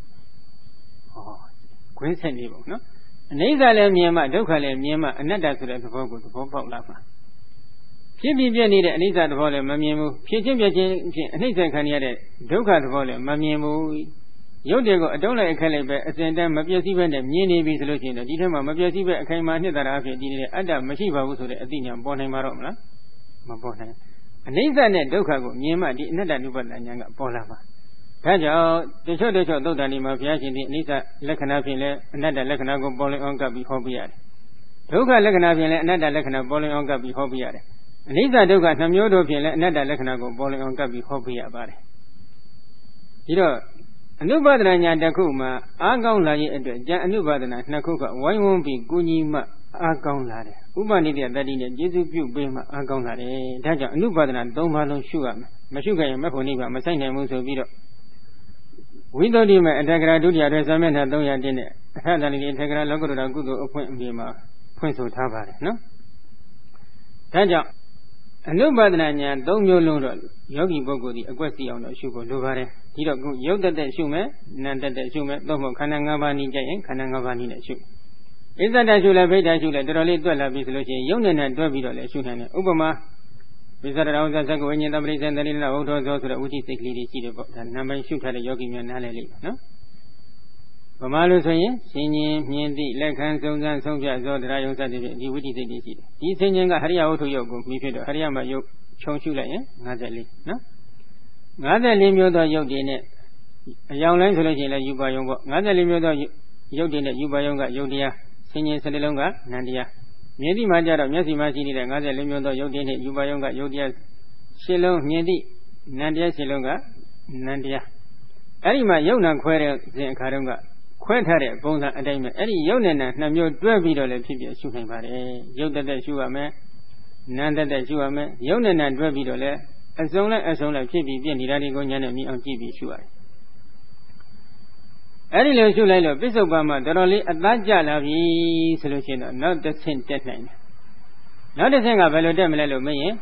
ခွင်းဆက်နေပုံနော်အနိစ္စလည်းမြင်မှဒုက္ခလည်းမြင်မှအနတ္တဆိုတဲ့သဘောကိုသဘောပေါက်လာမှာဖြစ်ပြီးပြည့်နေတဲ့အနိစ္စသဘောလည်းမမြင်ဘူးဖြစ်ချင်းပြည့်ချင်းဖြင့်အနိစ္စခံရတဲ့ဒုက္ခသဘောလည်းမမြင်ဘူးရုပ်တွေကိုအတုံးလိုက်အခက်လိုက်ပဲအစဉ်တန်းမပြည့်စည်ပဲနဲ့မြင်နေပြီဆိုလို့ရှိရင်ဒီထက်မှမပြည့်စည်ပဲအခိုင်အမာနှစ်သာရအဖြစ်တည်နေတဲ့အတ္တမရှိပါဘူးဆိုတဲ့အသိဉာဏ်ပေါ်နိုင်မှာတော့မလားမပေါ်နိုင်အနိစ္စနဲ့ဒုက္ခကိုမြင်မှဒီအနတ္တ ानु ပါဒနာဉာဏ်ကပေါ်လာမှာဒါကြောင့်တချို့သုတ်တန်ဒီမှာဘုရားရှင်ဒီအနိစ္စလက္ခဏာဖြင့်လည်းအနတ္တလက္ခဏာကိုပေါ်လွင်အောင်ကပ်ပြီးဟောပြရတယ်ဒုက္ခလက္ခဏာဖြင့်လည်းအနတ္တလက္ခဏာပေါ်လွင်အောင်ကပ်ပြီးဟောပြရတယ်အနိစ္စဒုက္ခနှမျိုးတို့ဖြင့်လည်းအနတ္တလက္ခဏာကိုပေါ်လွင်အောင်ကပ်ပြီးဟောပြရပါတယ်ဒီတော့အနုပါဒနာဉာဏ်တစ်ခုမှာအားကောင်းလာရဲ့အတွက်ဉာဏ်အနုပါဒနာနှစ်ခုကဝိုင်းဝန်းပြီးကုညီမှအားကောင်းလာတယ်ဥပနိဒေတတိနဲ့ကျေစုပြုပေးမှအားကောင်းလာတယ်ဒါကြောင့်အနုပါဒနာ၃ပါးလုံးရှုရမယ်မရှုခဲ့ရင်မဖို့နိဗ္ဗာန်မဆိုင်နိုင်ဘူးဆိုပြီးတော့ဝိသုဒ္ဓိမေအတ္တကရာဒုတိယတွင်စာမျက်နှာ300တင်းနဲ့အထတန်ဒီအထကရာလောကုတ္တရာကုသိုလ်အဖွင့်အမြင်မှာဖွင့်ဆိုထားပါတယ်နော်ဒါကြောင့်အနုပါဒနာဉာဏ်၃မျိုးလုံးတော့ယောဂီပုဂ္ဂိုလ်ဒီအကွက်စီအောင်တော့ရှုဖို့လိုပါတယ်ဒီတော့ရုပ်တသက်ရှုမယ်နာမ်တသက်ရှုမယ်သို့မဟုတ်ခန္ဓာ၅ပါးနည်းကြရင်ခန္ဓာ၅ပါးနည်းနဲ့ရှုဣဇဒရှုလဲဗိဒ္ဓရှုလဲတော်တော်လေးတွက်လာပြီဆိုလို့ရှိရင်ရုပ်နဲ့တွက်ပြီးတော့လည်းရှုနိုင်တယ်ဥပမာဝိသရတောဇဇကဝိညာဉ်တပရိစ္ဆေတတိလဝုထောဇောဆိုတဲ့ဝိသိစိတ်ကလေးတွေရှိတယ်ပေါ့ဒါနာမည်ရှုထားတဲ့ယောဂီများနားလည်လိမ့်မယ်နော်ဗမာလို့ဆိုရင်ရှင်ရင်မြင်သည့်လက်ခံစုံစမ်းဆုံးဖြတ်ဇောတရားယုံစသည်ဖြင့်ဒီဝိသိစိတ်တွေရှိတယ်ဒီဆင်ញင်ကဟရိယဝုထုယုတ်ကိုပြီးဖြစ်တော့ဟရိယမယုတ်ခြုံရှုလိုက်ရင်54နော်54မျိုးသောယုတ်တွေနဲ့အယောင်လိုင်းဆိုလို့ရှိရင်လည်းယူပါယုံပေါ့54မျိုးသောယုတ်တွေနဲ့ယူပါယုံကယုတ်တရားဆင်ញင်17လုံးကနန္တရားမြင်သည့်မှာကြတော့မျက်စိမှာရှိနေတဲ့54မျိုးသောယုတ်တွေနဲ့ယူပါယုံကယုတ်တရား10လုံးမြင်သည့်နန္တရား10လုံးကနန္တရားအဲ့ဒီမှာယုတ်နံခွဲတဲ့စဉ်အခါတုန်းကခွဲထားတဲ့ပုံစံအတိုင်းပဲအဲ့ဒီယုတ်နဲ့နံ2မျိုးတွဲပြီးတော့လည်းဖြစ်ပြရှုနိုင်ပါတယ်ယုတ်တက်ရှုရမယ်နံတက်ရှုရမယ်ယုတ်နဲ့နံတွဲပြီးတော့လည်းအစုံလိုက်ဖြစ်ပြီးပြည့်နေတာတွေကိုဉာဏ်နဲ့မြင်အောင်ကြည့်ပြီးရှုရတယ်အဲ့ဒီလိုရှုလိုက်လို့ပစ္စုပ္ပန်မှာတော်တော်လေးအသားကျလာပြီဆိုလို့ရှိရင်တော့နောက်တစ်ဆင့်တက်နိုင်တယ်နောက်တစ်ဆင့်ကဘယ်လိုတက်မလဲလို့မေးရင်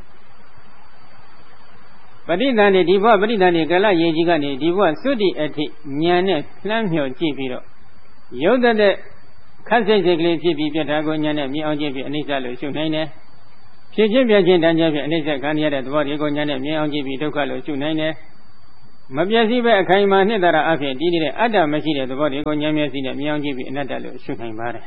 ပဋိသန္ဓေဒီဘဝပဋိသန္ဓေကာလရေကြီးကနေဒီဘဝသုတိအထိဉာဏ်နဲ့လှမ်းမြော်ကြည့်ပြီးတော့ရုပ်တဲ့ခက်စိတ်စိတ်ကလေးဖြစ်ပြီးပြတ်တာကိုဉာဏ်နဲ့မြင်အောင်ကြည့်ပြီးအနိစ္စလို့ရှုနိုင်တယ်ဖြစ်ချင်းပြချင်းတန်ကြဖြင့်အနိစ္စခံရတဲ့သဘောတွေကိုဉာဏ်နဲ့မြင်အောင်ကြည့်ပြီးဒုက္ခလို့ရှုနိုင်တယ်မပြည့်စည်ပဲအခိုင်အမာနှစ်သာရအဖြစ်တည်နေတဲ့အတ္တမရှိတဲ့သဘောတွေကိုဉာဏ်မျက်စိနဲ့မြင်အောင်ကြည့်ပြီးအနတ္တလို့ရှုနိုင်ပါတယ်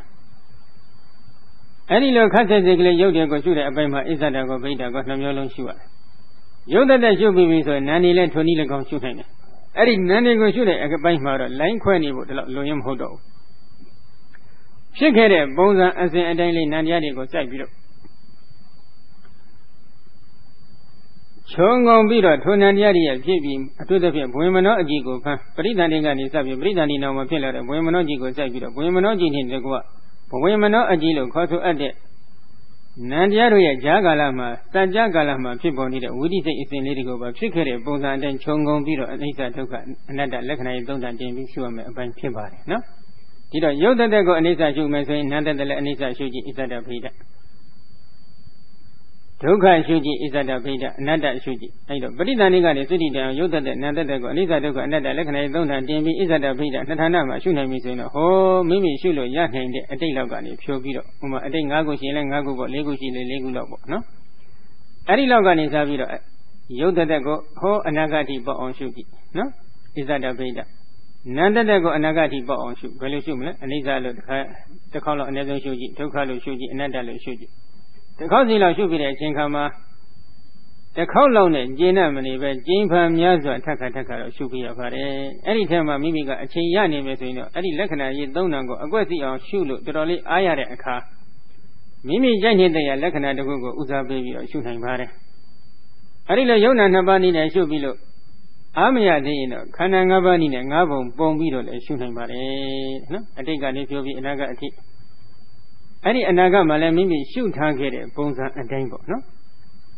အဲဒီလိုခက်စိတ်စိတ်ကလေးရုပ်တွေကိုရှုတဲ့အပိုင်းမှာဣဇဒကိုဗိဒ္ဓကို2မျိုးလုံးရှုရတယ်ရုပ်တဲ့ရှုပြီးပြီဆိုရင်နာနေလဲထွန်ဤ၎င်းရှုနိုင်တယ်အဲ့ဒီနာနေကိုရှုတဲ့အပိုင်းမှာတော့လိုင်းခွဲနေဖို့ဒီလောက်လွန်ရင်မဟုတ်တော့ဘူးဖြစ်ခဲ့တဲ့ပုံစံအစဉ်အတိုင်းလေးနာတရားတွေကိုစိုက်ပြီးတော့ခြုံငုံပြီးတော့ထိုနာတရားတွေဖြစ်ပြီးအထွတ်သဖြင့်ဘွေမနောအကြည့်ကိုဖမ်းပရိသန္တိကနေစပြီးပရိသန္တိနောက်မှာဖြစ်လာတဲ့ဘွေမနောအကြည့်ကိုစိုက်ပြီးတော့ဘွေမနောအကြည့်နဲ့တကွဘွေမနောအကြည့်လို့ခေါ်ဆိုအပ်တဲ့နန္တရားတို့ရဲ့ဈာကာလမှာစัจ जा ကာလမှာဖြစ်ပေါ်နေတဲ့ဝိသိစိတ်အစဉ်လေးတွေကိုပါဖြစ်ခဲ့တဲ့ပုံစံအတိုင်းခြုံငုံပြီးတော့အနိစ္စဒုက္ခအနတ္တလက္ခဏာရေးသုံးသပ်တင်ပြီးရှုရမယ်အပိုင်းဖြစ်ပါတယ်နော်ဒီတော့ရုပ်တသက်ကိုအနိစ္စရှုမယ်ဆိုရင်နန္တသက်လည်းအနိစ္စရှုကြည့်ဣဇဒဗိဒဒုက္ခရှုကြည့်ဣဇဒဗိဒအနတ္တရှုကြည့်အဲ့တော့ပဋိသန္ဓေကနေသုတိတံရုပ်တသက်နန္တသက်ကိုအနိစ္စဒုက္ခအနတ္တလက္ခဏာရေးသုံးသပ်တင်ပြီးဣဇဒဗိဒနှစ်ဌာနမှာရှုနိုင်ပြီဆိုရင်တော့ဟောမိမိရှုလို့ရနိုင်တဲ့အတိတ်လောက်ကနေဖြိုးပြီးတော့ဥမာအတိတ်5ခုရှိရင်လည်း5ခုပေါ့4ခုရှိရင်4ခုလောက်ပေါ့နော်အဲ့ဒီလောက်ကနေစားပြီးတော့ရုပ်တသက်ကိုဟောအနာဂတိပေါ့အောင်ရှုကြည့်နော်ဣဇဒဗိဒနန္တသက်ကိုအနာဂတိပေါ့အောင်ရှုဘယ်လိုရှုမလဲအနိစ္စလို့တစ်ခေါက်လောက်အနည်းဆုံးရှုကြည့်ဒုက္ခလို့ရှုကြည့်အနတ္တလို့ရှုကြည့်တစ်ခေါက်စီလောက်ရှုပြီးတဲ့အချိန်ခါမှာတစ်ခေါက်လောက်နဲ့ကျင့်မနေပဲကျင့်ဖန်များစွာထက်ခါတော့ရှုပြရပါတယ်အဲ့ဒီထဲမှာမိမိကအချိန်ရနေမယ်ဆိုရင်တော့အဲ့ဒီလက္ခဏာရေးသုံးဏကိုအကွက်စီအောင်ရှုလို့တော်တော်လေးအားရတဲ့အခါမိမိကြိုက်နေတဲ့လက္ခဏာတစ်ခုကိုဦးစားပေးပြီးတော့ရှုနိုင်ပါတယ်အဲ့ဒီလိုယုံနာ2ပါးနည်းနဲ့ရှုပြီးလို့အားမရသေးရင်တော့ခန္ဓာ5ပါးနည်းနဲ့5ပုံပုံပြီးတော့လည်းရှုနိုင်ပါတယ်နော်အတိတ်ကနေပြောပြီးအနာဂတ်အထိအဲ့ဒီအနာဂတ်မှာလည်းမိမိရှုထားခဲ့တဲ့ပုံစံအတိုင်းပေါ့နော်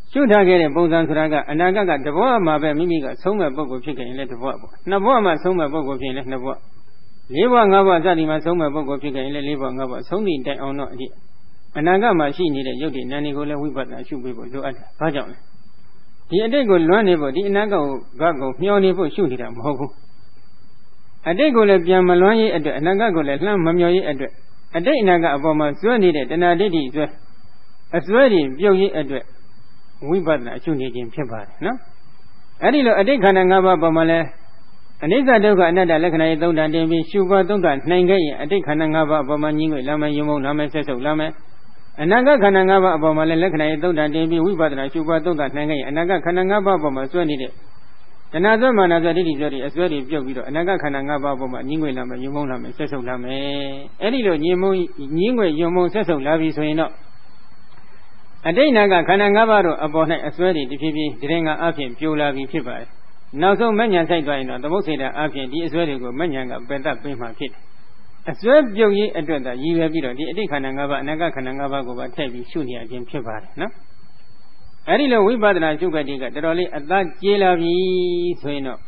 ရှုထားခဲ့တဲ့ပုံစံဆိုတာကအနာဂတ်ကတဘဝမှာပဲမိမိကဆုံးမဲ့ပုဂ္ဂိုလ်ဖြစ်ခဲ့ရင်လည်းတဘဝပေါ့နှစ်ဘဝမှာဆုံးမဲ့ပုဂ္ဂိုလ်ဖြစ်ရင်လည်းနှစ်ဘဝလေးဘဝငါးဘဝစသည်မှာဆုံးမဲ့ပုဂ္ဂိုလ်ဖြစ်ခဲ့ရင်လည်းလေးဘဝငါးဘဝဆုံးသည့်တိုင်အောင်တော့အနာဂတ်မှာရှိနေတဲ့ရုပ်တည်နာမ်တွေကိုလည်းဝိပဿနာရှုပေးဖို့လိုအပ်တယ်။ဘာကြောင့်လဲ။ဒီအတိတ်ကိုလွမ်းနေဖို့ဒီအနာဂတ်ကိုမျှော်နေဖို့ရှုနေတာမဟုတ်ဘူး။အတိတ်ကိုလည်းပြန်မလွမ်းရေးအတွက်အနာဂတ်ကိုလည်းလှမ်းမမျှော်ရေးအတွက်အတိတ်အနာဂတ်အပေါ်မှာစွဲနေတဲ့တဏှာဒိဋ္ဌိစွဲအစွဲတွေပြုတ်ရေးအတွက်ဝိပဿနာရှုနေခြင်းဖြစ်ပါတယ်နော်။အဲဒီလိုအတိတ်ခန္ဓာ၅ပါးပေါ်မှာလည်းအနိစ္စဒုက္ခအနတ္တလက္ခဏာရေးသုံးတာတင်ပြီးရှုပွားသုံးတာနိုင်ခဲ့ရင်အတိတ်ခန္ဓာ၅ပါးအပေါ်မှာညီငွေလာမယ်ယုံမုံလာမယ်ဆက်ဆုပ်လာမယ်အနာဂတ်ခန္ဓာ၅ပါးအပေါ်မှာလည်းလက္ခဏာရေးသုံးတာတင်ပြီးဝိပဿနာရှုပွားသုံးတာနိုင်ခဲ့ရင်အနာဂတ်ခန္ဓာ၅ပါးအပေါ်မှာစွဲနေတဲ့တဏှာစွဲမာနစွဲဒိဋ္ဌိစွဲတွေအစွဲတွေပြုတ်ပြီးတော့အနာဂတ်ခန္ဓာ၅ပါးအပေါ်မှာညီငွေလာမယ်ယုံမုံလာမယ်ဆက်ဆုပ်လာမယ်အဲဒီလိုညီငွေယုံမုံဆက်ဆုပ်လာပြီဆိုရင်တော့အတိတ်နာကခန္ဓာ၅ပါးတို့အပေါ်၌အစွဲတွေတဖြည်းဖြည်းဒီရင်ကအဖြစ်ပြိုလာပြီးဖြစ်ပါတယ်နောက်ဆုံးမဉ္ဇဉ်ဆိုင်သွားရင်တော့သမုတ်စေတာအဖြစ်ဒီအစွဲတွေကိုမဉ္ဇဉ်ကပယ်တတ်ပေးမှဖြစ်တယ်အစွဲပြုတ်ရေးအတွက်သာရည်ရွယ်ပြီးတော့ဒီအတိတ်ခန္ဓာ၅ပါးအနာဂတ်ခန္ဓာ၅ပါးကိုပါထည့်ပြီးရှုနေရခြင်းဖြစ်ပါတယ်နော်အဲဒီလိုဝိပဿနာရှုခက်တိကတော်တော်လေးအသက်ကျေလာပြီဆိုရင်တော့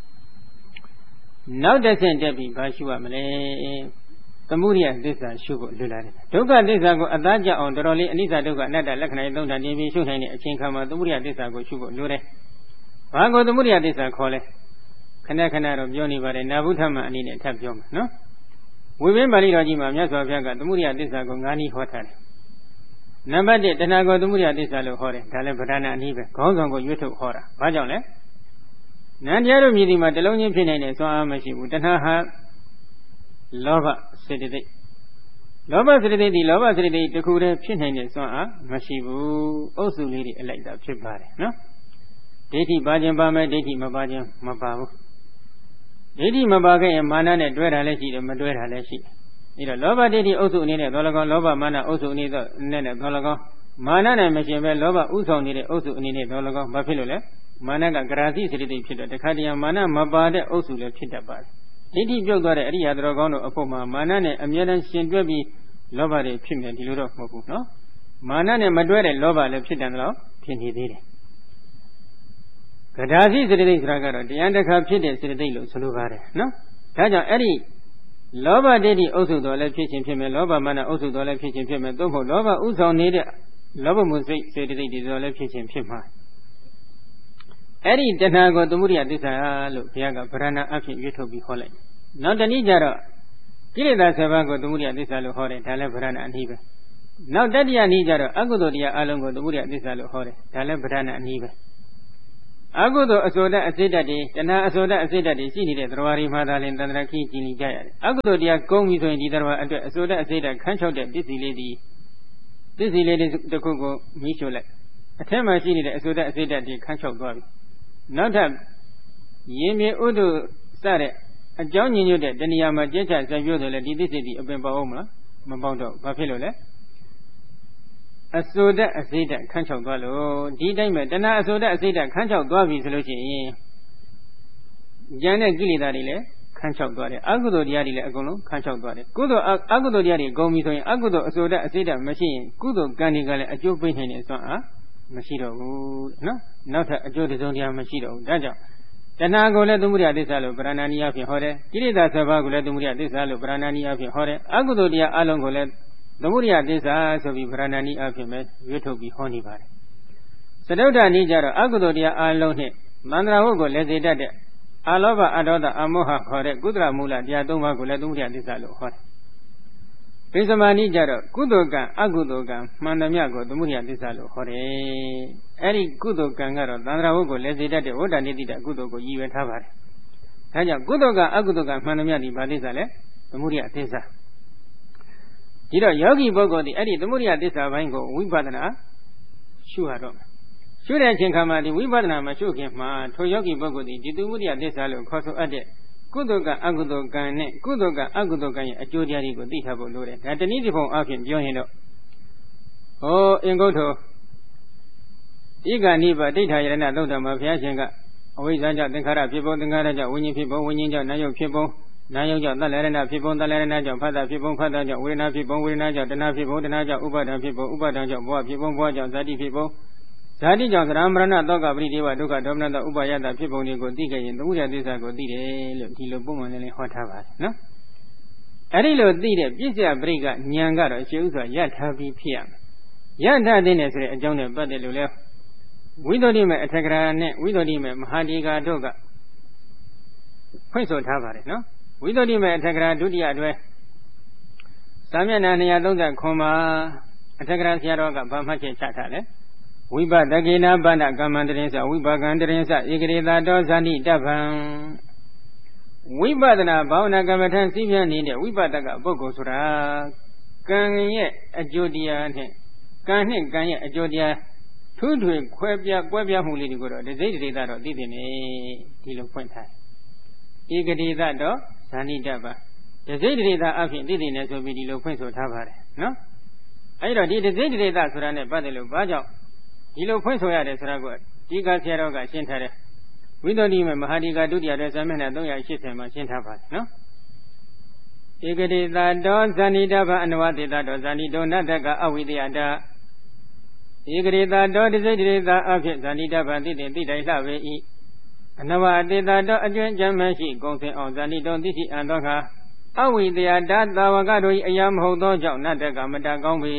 နောက်တစ်ဆင့်တက်ပြီးဘာရှုရမလဲသမုဒိယသစ္စာရှုဖို့လွယ်လာတယ်ဒုက္ခသစ္စာကိုအသားကျအောင်တော်တော်လေးအနိစ္စဒုက္ခအနတ္တလက္ခဏာသုံးဌာန်တင်ပြီးရှုနိုင်တဲ့အချိန်ခါမှာသမုဒိယသစ္စာကိုရှုဖို့လိုတယ်ဘာကိုသမုဒိယသစ္စာခေါ်လဲခဏခဏတော့ပြောနေပါတယ်နာဘုထမအနေနဲ့ထပ်ပြောမှာနော်ဝိပင်းပါဠိတော်ကြီးမှာမြတ်စွာဘုရားကသမုဒိယသစ္စာကို၅နည်းဟောထားတယ်နံပါတ်1တဏှာကိုသမုဒိယသစ္စာလို့ဟောတယ်ဒါလည်းဗဒနာအနည်းပဲခေါင်းဆောင်ကိုရွတ်ထုတ်ဟောတာဘာကြောင့်လဲနန္တရားတို့မြည်ဒီမှာတလုံးချင်းဖြစ်နိုင်တဲ့စွမ်းအားမရှိဘူးတဏှာဟာလောဘစေတသိက်လောဘစေတသိက်ဒီလောဘစေတသိက်တစ်ခုတည်းဖြစ်နိုင်တဲ့စွမ်းအားမရှိဘူးအုပ်စုလေးတွေအလိုက်တာဖြစ်ပါတယ်နော်ဒိဋ္ဌိပါခြင်းပါမယ်ဒိဋ္ဌိမပါခြင်းမပါဘူးဒိဋ္ဌိမပါခဲ့ရင်မာနနဲ့တွဲတာလည်းရှိတယ်မတွဲတာလည်းရှိတယ်အဲတော့လောဘဒိဋ္ဌိအုပ်စုအနေနဲ့သောလကောလောဘမာနအုပ်စုအနေနဲ့သောလကောမာနနဲ့မရှင်ပဲလောဘဥဆောင်နေတဲ့အုပ်စုအနေနဲ့သောလကောဘာဖြစ်လို့လဲမာနကဂရာတိစေတသိက်ဖြစ်တော့တခါတည်းမာနမပါတဲ့အုပ်စုလည်းဖြစ်တတ်ပါတယ်ဒိဋ္ဌိပြုတ်သွားတဲ့အရိယာတော်ကောင်းတို့အဖို့မှာမာနနဲ့အမြဲတမ်းရှင်တွဲပြီးလောဘတွေဖြစ်နေဒီလိုတော့မဟုတ်ဘူးနော်မာနနဲ့မတွဲတဲ့လောဘလည်းဖြစ်တယ်တော့ဖြစ်နေသေးတယ်ကဒါစီစေတသိက်ဆိုတာကတော့တရားတစ်ခါဖြစ်တဲ့စေတသိက်လို့ဆိုလိုပါတယ်နော်ဒါကြောင့်အဲ့ဒီလောဘဒိဋ္ဌိအုပ်စုတော်လည်းဖြစ်ခြင်းဖြစ်မယ်လောဘမာနအုပ်စုတော်လည်းဖြစ်ခြင်းဖြစ်မယ်သို့မဟုတ်လောဘဥဆောင်နေတဲ့လောဘမှုစိတ်စေတသိက်တွေတော်လည်းဖြစ်ခြင်းဖြစ်မှာအဲ့ဒီတဏှာကိုသမုဒိယသစ္စာလို့ဘုရားကဗရဏအဖြစ်ရွတ်ထုတ်ပြီးဟောလိုက်နောက်တနည်းကြတော့ကိလေသာ7ပါးကိုသမုဒိယသစ္စာလို့ဟောတယ်ဒါလည်းဗရဏအနည်းပဲနောက်တတိယနည်းကြတော့အကုသိုလ်တရားအလုံးကိုသမုဒိယသစ္စာလို့ဟောတယ်ဒါလည်းဗရဏအနည်းပဲအကုသိုလ်အစောတအစိတ်တတွေတဏှာအစောတအစိတ်တတွေရှိနေတဲ့သရဝါရီမှာသာလင်တန္တရာခိကြည်လီကြရတယ်အကုသိုလ်တရားကုန်းပြီဆိုရင်ဒီသရဝါအတွက်အစောတအစိတ်တခန်းချောက်တဲ့ပစ္စည်းလေးတစ်ခုကိုမိရှို့လိုက်အထက်မှာရှိနေတဲ့အစောတအစိတ်တတွေခန်းချောက်သွားပြီနောက်ထပ်ရင်းမြေဥဒုစတဲ့အကြောင်းညင်ညွတ်တဲ့တဏှာမှာကျက်ချဆက်ပြောတယ်လေဒီသစ္စေတိအပင်ပေါအောင်မလားမပေါတော့ဘာဖြစ်လို့လဲအစိုးတအစိတ်တခန်းချောက်သွားလို့ဒီတိုင်းပဲတဏှာအစိုးတအစိတ်တခန်းချောက်သွားပြီဆိုလို့ရှိရင်ဉာဏ်နဲ့ကိလေသာတွေလည်းခန်းချောက်သွားတယ်အကုသိုလ်တရားတွေလည်းအကုန်လုံးခန်းချောက်သွားတယ်ကုသိုလ်အကုသိုလ်တရားတွေကုန်ပြီဆိုရင်အကုသိုလ်အစိုးတအစိတ်တမရှိရင်ကုသိုလ်ကံတွေကလည်းအကျိုးပေးနိုင်တဲ့စွမ်းအားမရှိတော့ဘူးနော်နောက်ထပ်အကျိုးတစုံတရာမရှိတော့ဘူးဒါကြောင့်တဏှာကိုလည်းသမုဒိယသစ္စာလို့ပရဏာနိယဖြင့်ဟောတယ်ကိလေသာ7ပါးကိုလည်းသမုဒိယသစ္စာလို့ပရဏာနိယဖြင့်ဟောတယ်အကုသိုလ်တရားအလုံးကိုလည်းသမုဒိယသစ္စာဆိုပြီးဗရဏာနိအဖြစ်ပဲရွတ်ထုတ်ပြီးဟောနေပါတယ်စတုဒ္ဓနိကြတော့အကုသိုလ်တရားအလုံးနဲ့မန္တရာဝုတ်ကိုလည်းစေတတ်တဲ့အလောဘအဒေါသအမောဟခေါ်တဲ့ကုသလမူလတရား3ပါးကိုလည်းသမုဒိယသစ္စာလို့ဟောတယ်ပိစမာနိကြတော့ကုသိုလ်ကံအကုသိုလ်ကံမှန်သမျှကိုသမုဒိယသစ္စာလို့ဟောတယ်အဲ့ဒီကုသိုလ်ကံကတော့သန္တရာဝုတ်ကိုလည်းစေတတ်တဲ့ဝဋ္ဌနိတိတကုသိုလ်ကိုရည်ရွယ်ထားပါတယ်ဒါကြောင့်ကုသိုလ်ကအကုသိုလ်ကမှန်သမျှဒီဘာသစ္စာလဲသမုဒိယသစ္စာဒီတော့ယောဂီပုဂ္ဂိုလ်ဒီအဲ့ဒီသမုဒိယသစ္စာပိုင်းကိုဝိပဿနာရှုရတော့မယ်ရှုတဲ့အချိန်ခါမှာဒီဝိပဿနာမရှုခင်မှာထိုယောဂီပုဂ္ဂိုလ်ဒီသမုဒိယသစ္စာလို့ခေါ်ဆိုအပ်တဲ့ကုသိုလ်ကအကုသိုလ်ကံနဲ့ကုသိုလ်ကအကုသိုလ်ကံရဲ့အကျိုးတရားတွေကိုသိထားဖို့လိုတယ်ဒါတနည်းတစ်ပုံအဖြစ်ပြောရင်တော့ဟောအင်္ဂုတ္တဣဂာနိဗ္ဗာဒိဋ္ဌာယရဏသုတ်တမှာဘုရားရှင်ကအဝိဇ္ဇာကြောင့်သင်္ခါရဖြစ်ပုံသင်္ခါရကြောင့်ဝိညာဉ်ဖြစ်ပုံဝိညာဉ်ကြောင့်နာယုတ်ဖြစ်ပုံနာယုတ်ကြောင့်သလရဏဖြစ်ပုံသလရဏကြောင့်ဖတ်တာဖြစ်ပုံဖတ်တာကြောင့်ဝေဒနာဖြစ်ပုံဝေဒနာကြောင့်တဏှာဖြစ်ပုံတဏှာကြောင့်ဥပါဒံဖြစ်ပုံဥပါဒံကြောင့်ဘဝဖြစ်ပုံဘဝကြောင့်ဇာတိဖြစ်ပုံဇာတိကြောင့်သရမရဏသောကပရိဒေဝဒုက္ခဒေါမနတဥပါယတဖြစ်ပုံတွေကိုသိခဲ့ရင်သမုဒယသစ္စာကိုသိတယ်လို့ဒီလိုပုံမှန်လေးဟောထားပါတယ်နော်အဲ့ဒီလိုသိတဲ့ပြစ္ဆယပရိကဉာဏ်ကတော့ရှေးဥစွာရထားပြီးဖြစ်ရမယ်ရထားတဲ့နဲ့ဆိုတဲ့အကြောင်းနဲ့ပတ်သက်လို့လဲဝိသုဒ္ဓိမေအထက်ကရာနဲ့ဝိသုဒ္ဓိမေမဟာဒီကာတို့ကဖွင့်ဆိုထားပါတယ်နော်ဝိသုဒ္ဓိမေအထက်ကရာဒုတိယအတွဲစာမျက်နှာ239မှာအထက်ကရာဆရာတော်ကဗာမှတ်ချက်ချထားတယ်ဝိပဒကေနာပဏကမ္မန္တရင်္စဝိပါကံတရင်္စဧကရေသာတောဇာတိတပ္ပံဝိပဿနာဘာဝနာကမ္မထံစိပြနေတဲ့ဝိပဿကပုဂ္ဂိုလ်ဆိုတာကံရဲ့အကျိုးတရားနဲ့ကံနဲ့ကံရဲ့အကျိုးတရားထူးထွေကွဲပြားမှုလေးတွေကိုတော့ဒိဋ္ဌိဒေသတော့သိသိနေဒီလိုဖွင့်ထားဧကရေသာတောဇာတိတပ္ပံဒိဋ္ဌိဒေသအဖြစ်သိသိနေဆိုပြီးဒီလိုဖွင့်ဆိုထားပါတယ်နော်အဲ့တော့ဒီဒိဋ္ဌိဒေသဆိုတာနဲ့ပတ်သက်လို့ဘာကြောင့်ဒီလိုဖွင့်ဆိုရတယ်ဆိုတာကိုဒီကဆရာတော်ကရှင်းထားတယ်ဝိသုဒ္ဓိမေမဟာဒီကာဒုတိယတဲ့ဇာမျက်နှာ380မှာရှင်းထားပါတယ်နော်ဧကတိသာတောဇာနိတဗအနဝတိတတောဇာနိတောနတ္တကအဝိတယတာဧကတိသာတောတိစိတ်တိသာအဖြစ်ဇာနိတဗသိတိသိတိုင်လှပေ၏အနဝတိတတောအကျွမ်းကြမ်းမရှိဂုံစင်အောင်ဇာနိတောသိရှိအံသောခါအဝိတယတာသာဝကတို့၏အရာမဟုတ်သောကြောင့်နတ္တကမတကောင်းပေ